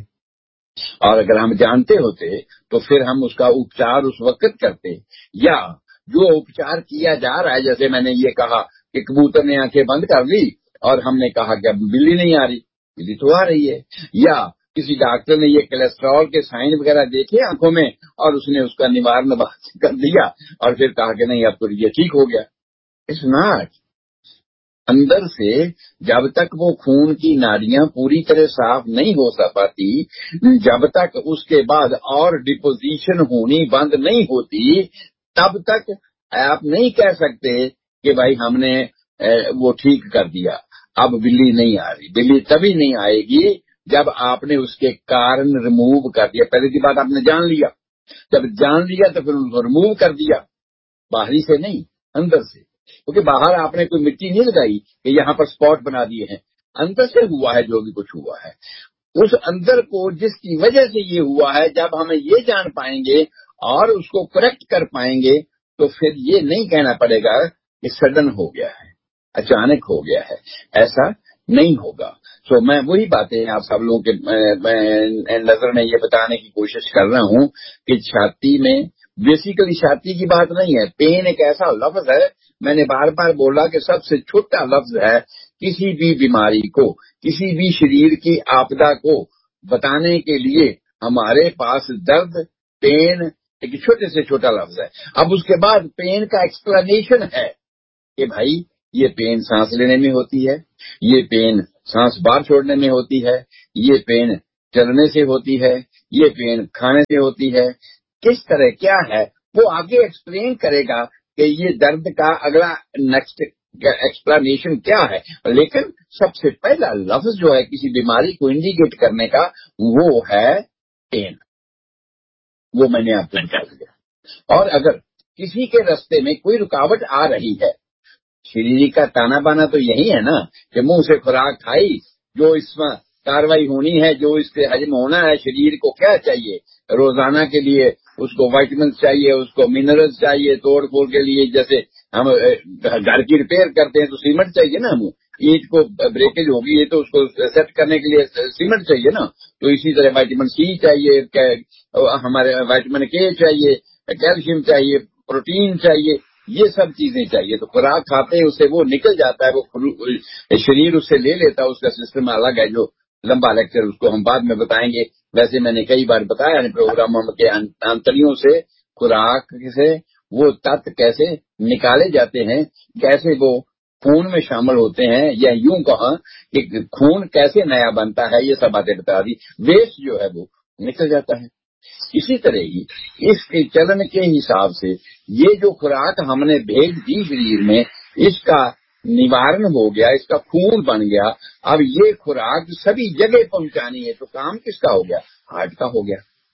और अगर हम जानते होते तो फिर हम उसका उपचार उस वक्त करते, या जो उपचार किया जा रहा है, जैसे मैंने ये कहा कि कबूतर ने आंखें बंद कर ली और हमने कहा कि अब बिल्ली नहीं आ रही, बिल्ली तो आ रही है, या किसी डॉक्टर ने ये कोलेस्ट्रॉल के साइन वगैरह देखे आंखों में और उसने उसका निवारण कर दिया और फिर कहा कि नहीं अब तो ये ठीक हो गया। It's not. अंदर से जब तक वो खून की नाड़ियां पूरी तरह साफ नहीं हो पाती, जब तक उसके बाद और डिपोजिशन होनी बंद नहीं होती, तब तक आप नहीं कह सकते कि भाई हमने वो ठीक कर दिया, अब बिल्ली नहीं आ रही। बिल्ली तभी नहीं आएगी जब आपने उसके कारण रिमूव कर दिया। पहले की बात आपने जान लिया, जब जान लिया तो फिर उसको रिमूव कर दिया, बाहरी से नहीं अंदर से, क्योंकि बाहर आपने कोई मिट्टी नहीं लगाई कि यहाँ पर स्पॉट बना दिए हैं, अंदर से हुआ है जो भी कुछ हुआ है। उस अंदर को जिसकी वजह से ये हुआ है, जब हमें ये जान पाएंगे और उसको करेक्ट कर पाएंगे तो फिर ये नहीं कहना पड़ेगा कि सडन हो गया है, अचानक हो गया है, ऐसा नहीं होगा। तो मैं वही बातें आप सब लोगों के नजर में ये बताने की कोशिश कर रहा हूं कि छाती में बेसिकली छाती की बात नहीं है। पेन एक ऐसा लफ्ज है, मैंने बार बार बोला कि सबसे छोटा लफ्ज है किसी भी बीमारी को, किसी भी शरीर की आपदा को बताने के लिए। हमारे पास दर्द, पेन एक छोटे से छोटा लफ्ज है। अब उसके बाद पेन का एक्सप्लेनेशन है कि भाई ये पेन सांस लेने में होती है, ये पेन सांस बाहर छोड़ने में होती है, ये पेन चलने से होती है, ये पेन खाने से होती है। किस तरह क्या है वो आगे एक्सप्लेन करेगा कि ये दर्द का अगला नेक्स्ट एक्सप्लेनेशन क्या है। लेकिन सबसे पहला लफ्ज जो है किसी बीमारी को इंडिकेट करने का वो है पेन। वो मैंने आपको बता दिया। और अगर किसी के रास्ते में कोई रुकावट आ रही है, शरीर का ताना बाना तो यही है ना कि मुंह से खुराक खाई, जो इसमें कार्रवाई होनी है, जो इसके हजम होना है, शरीर को क्या चाहिए रोजाना के लिए, उसको विटामिन चाहिए, उसको मिनरल्स चाहिए तोड़ फोड़ के लिए। जैसे हम घर की रिपेयर करते हैं तो सीमेंट चाहिए ना, हम ईंट को ब्रेकेज होगी ये तो उसको सेट करने के लिए सीमेंट चाहिए ना। तो इसी तरह विटामिन सी चाहिए, हमारे विटामिन के चाहिए, कैल्शियम चाहिए, प्रोटीन चाहिए, ये सब चीजें चाहिए। तो खुराक खाते हैं उससे वो निकल जाता है, वो शरीर उससे ले लेता है। उसका सिस्टम अलग है, जो लंबा लेक्चर उसको हम बाद में बताएंगे। वैसे मैंने कई बार बताया प्रोग्रामों के आंतड़ियों से खुराक से वो तत्व कैसे निकाले जाते हैं, कैसे वो खून में शामिल होते हैं, या यूं कहा कि खून कैसे नया बनता है, ये सब बातें बता दी। वेस्ट जो है वो निकल जाता है। इसी तरह ही इसके चलन के हिसाब से ये जो खुराक हमने भेज दी शरीर में, इसका निवारण हो गया, इसका खून बन गया। अब ये खुराक सभी जगह पहुंचानी है, तो काम किसका हो गया? हार्ट का हो गया।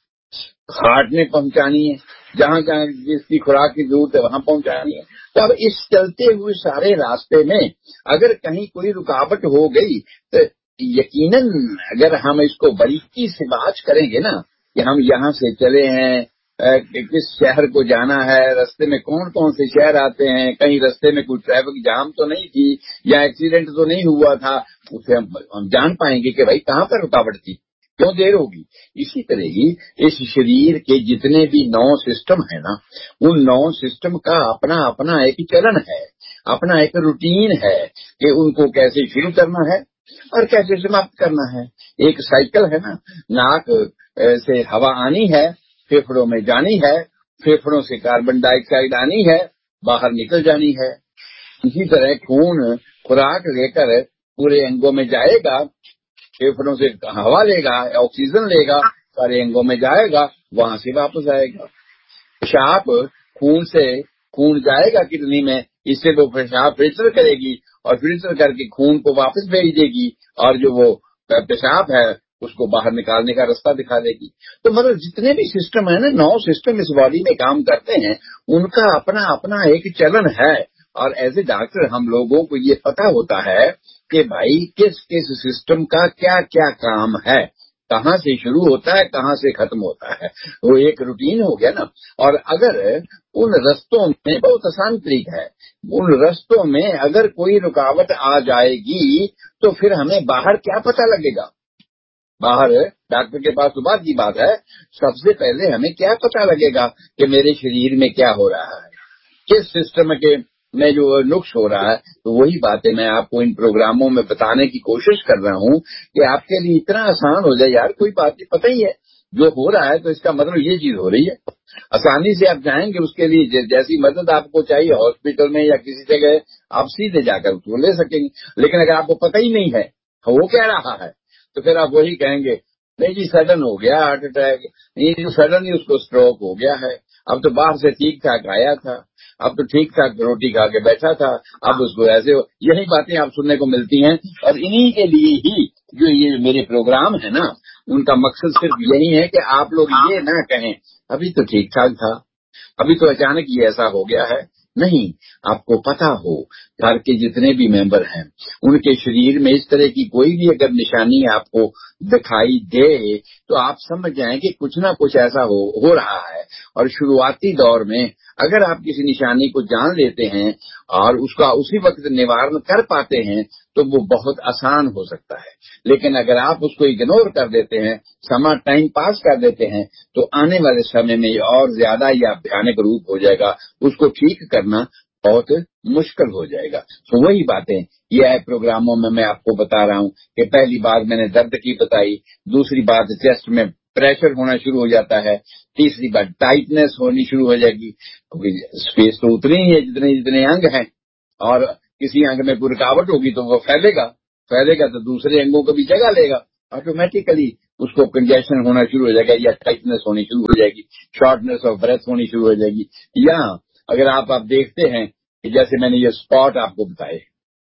हार्ट ने पहुंचानी है, जहां जहां जिसकी खुराक की जरूरत है वहां पहुंचानी है। तो अब इस चलते हुए सारे रास्ते में अगर कहीं कोई रुकावट हो गई तो यकीनन अगर हम इसको बारीकी से बात करेंगे ना कि हम यहाँ से चले हैं, किस शहर को जाना है, रास्ते में कौन कौन से शहर आते हैं, कहीं रास्ते में कोई ट्रैफिक जाम तो नहीं थी या एक्सीडेंट तो नहीं हुआ था, उसे हम, हम जान पाएंगे कि भाई कहाँ पर रुकावट थी, क्यों देर होगी। इसी तरह ही इस शरीर के जितने भी नौ सिस्टम है ना, उन नौ सिस्टम का अपना अपना एक चलन है, अपना एक रूटीन है कि उनको कैसे शुरू करना है और कैसे समाप्त करना है। एक साइकिल है ना, नाक से हवा आनी है, फेफड़ों में जानी है, फेफड़ों से कार्बन डाइऑक्साइड आनी है, बाहर निकल जानी है। इसी तरह खून खुराक लेकर पूरे अंगों में जाएगा, फेफड़ों से हवा लेगा, ऑक्सीजन लेगा, सारे अंगों में जाएगा, वहां से वापस आएगा। पेशाब खून से खून जाएगा किडनी में, इससे वो पेशाब फिल्टर करेगी और फिल्टर करके खून को वापस भेज देगी, और जो वो पेशाब है उसको बाहर निकालने का रास्ता दिखा देगी। तो मतलब जितने भी सिस्टम है ना, नौ सिस्टम इस बॉडी में काम करते हैं, उनका अपना अपना एक चलन है। और एज ए डॉक्टर हम लोगों को ये पता होता है कि भाई किस किस सिस्टम का क्या क्या काम है, कहाँ से शुरू होता है, कहाँ से खत्म होता है, वो एक रूटीन हो गया ना। और अगर उन रास्तों में, बहुत आसान तरीका है, उन रास्तों में अगर कोई रुकावट आ जाएगी तो फिर हमें बाहर क्या पता लगेगा? बाहर डॉक्टर के पास तो बात की बात है, सबसे पहले हमें क्या पता लगेगा कि मेरे शरीर में क्या हो रहा है, किस सिस्टम के में जो नुक्स हो रहा है। तो वही बातें मैं आपको इन प्रोग्रामों में बताने की कोशिश कर रहा हूँ कि आपके लिए इतना आसान हो जाए। यार कोई बात नहीं, पता ही है जो हो रहा है, तो इसका मतलब ये चीज हो रही है। आसानी से आप जाएंगे, उसके लिए जैसी मदद आपको चाहिए हॉस्पिटल में या किसी जगह, आप सीधे जाकर उसको ले सकेंगे। लेकिन अगर आपको पता ही नहीं है वो क्या रहा है, तो फिर आप वही कहेंगे नहीं जी सडन हो गया हार्ट अटैक, नहीं सडन ही उसको स्ट्रोक हो गया है, अब तो बाहर से ठीक ठाक आया था, अब तो ठीक ठाक रोटी खा के बैठा था, अब उसको ऐसे हो। यही बातें आप सुनने को मिलती हैं। और इन्हीं के लिए ही जो ये मेरे प्रोग्राम है ना, उनका मकसद सिर्फ यही है कि आप लोग ये ना कहें अभी तो ठीक ठाक था, अभी तो अचानक ये ऐसा हो गया है। नहीं, आपको पता हो घर के जितने भी मेंबर हैं उनके शरीर में इस तरह की कोई भी अगर निशानी आपको दिखाई दे तो आप समझ जाएं कि कुछ ना कुछ ऐसा हो हो रहा है। और शुरुआती दौर में अगर आप किसी निशानी को जान लेते हैं और उसका उसी वक्त निवारण कर पाते हैं तो वो बहुत आसान हो सकता है। लेकिन अगर आप उसको इग्नोर कर देते हैं, समा टाइम पास कर देते हैं, तो आने वाले समय में और ज्यादा या भयानक रूप हो जाएगा। उसको ठीक करना बहुत मुश्किल हो जाएगा। तो वही बातें ये है प्रोग्रामों में मैं आपको बता रहा हूँ कि पहली बात मैंने दर्द की बताई, दूसरी बात चेस्ट में प्रेशर होना शुरू हो जाता है, तीसरी बात टाइटनेस होनी शुरू हो जाएगी, क्योंकि स्पेस तो उतनी ही है जितने जितने अंग हैं, और किसी अंग में कोई रुकावट होगी तो वो फैलेगा फैलेगा तो दूसरे अंगों को भी जगह लेगा, ऑटोमेटिकली उसको कंजेशन होना शुरू हो जाएगा या टाइटनेस होनी शुरू हो जाएगी, शॉर्टनेस ऑफ ब्रेथ होनी शुरू हो जाएगी। या अगर आप आप देखते हैं कि जैसे मैंने ये स्पॉट आपको बताए,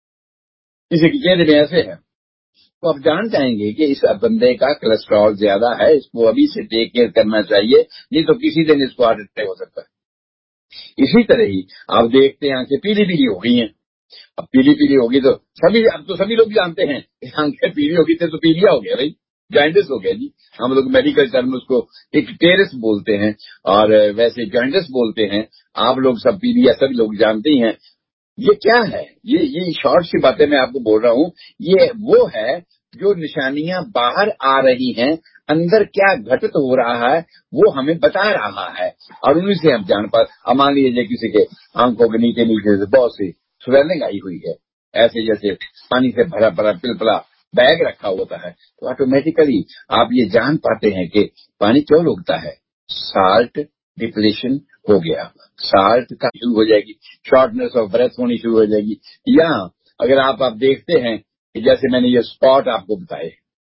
किसी के चेहरे में ऐसे है, तो आप जान जाएंगे कि इस बंदे का कोलेस्ट्रॉल ज्यादा है, इसको अभी से टेक केयर करना चाहिए, नहीं तो किसी दिन इसको हार्ट अटैक हो सकता है। इसी तरह ही आप देखते हैं आंखें पीली पीली हो गई हैं। अब पीली पीली होगी तो सभी अब तो सभी लोग जानते हैं आंखें पीली होगी तो पीलिया हो गया भाई, जॉइंटिस हो गया जी। हम लोग मेडिकल टर्म उसको एक टेरिस बोलते हैं और वैसे जॉइंटिस बोलते हैं। आप लोग सब पीलिया सभी लोग जानते ही हैं। ये क्या है, ये ये शॉर्ट सी बातें मैं आपको बोल रहा हूँ। ये वो है जो निशानियां बाहर आ रही हैं, अंदर क्या घटित हो रहा है वो हमें बता रहा है, और उन्हीं से हम जान पा। अब मान लीजिए किसी के आंखों के नीचे नीचे से बहुत सी स्वेलिंग आई हुई है, ऐसे जैसे पानी से भरा भरा पिलपला बैग रखा होता है, तो ऑटोमेटिकली आप ये जान पाते हैं कि पानी क्यों रुकता है। साल्ट डिप्लेशन हो गया, साल्ट का शुरू हो जाएगी, शॉर्टनेस ऑफ ब्रेथ होनी शुरू हो जाएगी। या अगर आप आप देखते हैं कि जैसे मैंने ये स्पॉट आपको बताए,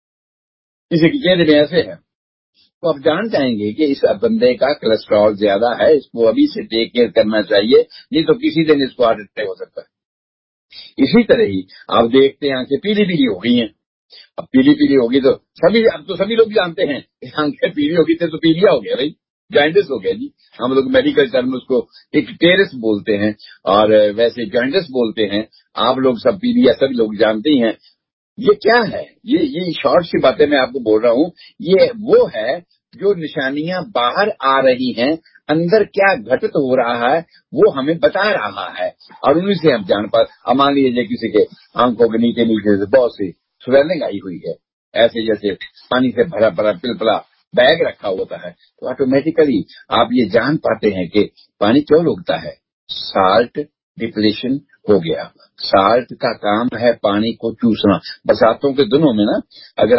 किसी के चेहरे में ऐसे है, तो आप जान जाएंगे कि इस बंदे का कोलेस्ट्रॉल ज्यादा है, इसको अभी से टेक केयर करना चाहिए, नहीं तो किसी दिन इसको हार्ट अटैक हो सकता है। इसी तरह ही आप देखते हैं आंखें पीली पीली हो गई हैं। अब पीली पीली होगी तो सभी अब तो सभी लोग जानते हैं आंखें पीली होगी तो पीलिया हो गया भाई, जॉइंटिस हो गया जी। हम लोग मेडिकल टर्म उसको एक टेरिस बोलते हैं और वैसे जॉइंटिस बोलते हैं। आप लोग सब पीलिया सभी लोग जानते ही हैं। ये क्या है, ये ये शॉर्ट सी बातें मैं आपको बोल रहा हूँ। ये वो है जो निशानियां बाहर आ रही हैं, अंदर क्या घटित हो रहा है वो हमें बता रहा है, और उन्हीं से हम जान पा। अब मान लीजिए किसी के आंखों के नीचे नीचे से बहुत सी स्वेलिंग आई हुई है, ऐसे जैसे पानी से भरा भरा पिलपला बैग रखा होता है, तो ऑटोमेटिकली आप ये जान पाते हैं कि पानी क्यों रुकता है। साल्ट डिप्लेशन हो गया। साल्ट का काम है पानी को चूसना। बरसातों के दिनों में ना, अगर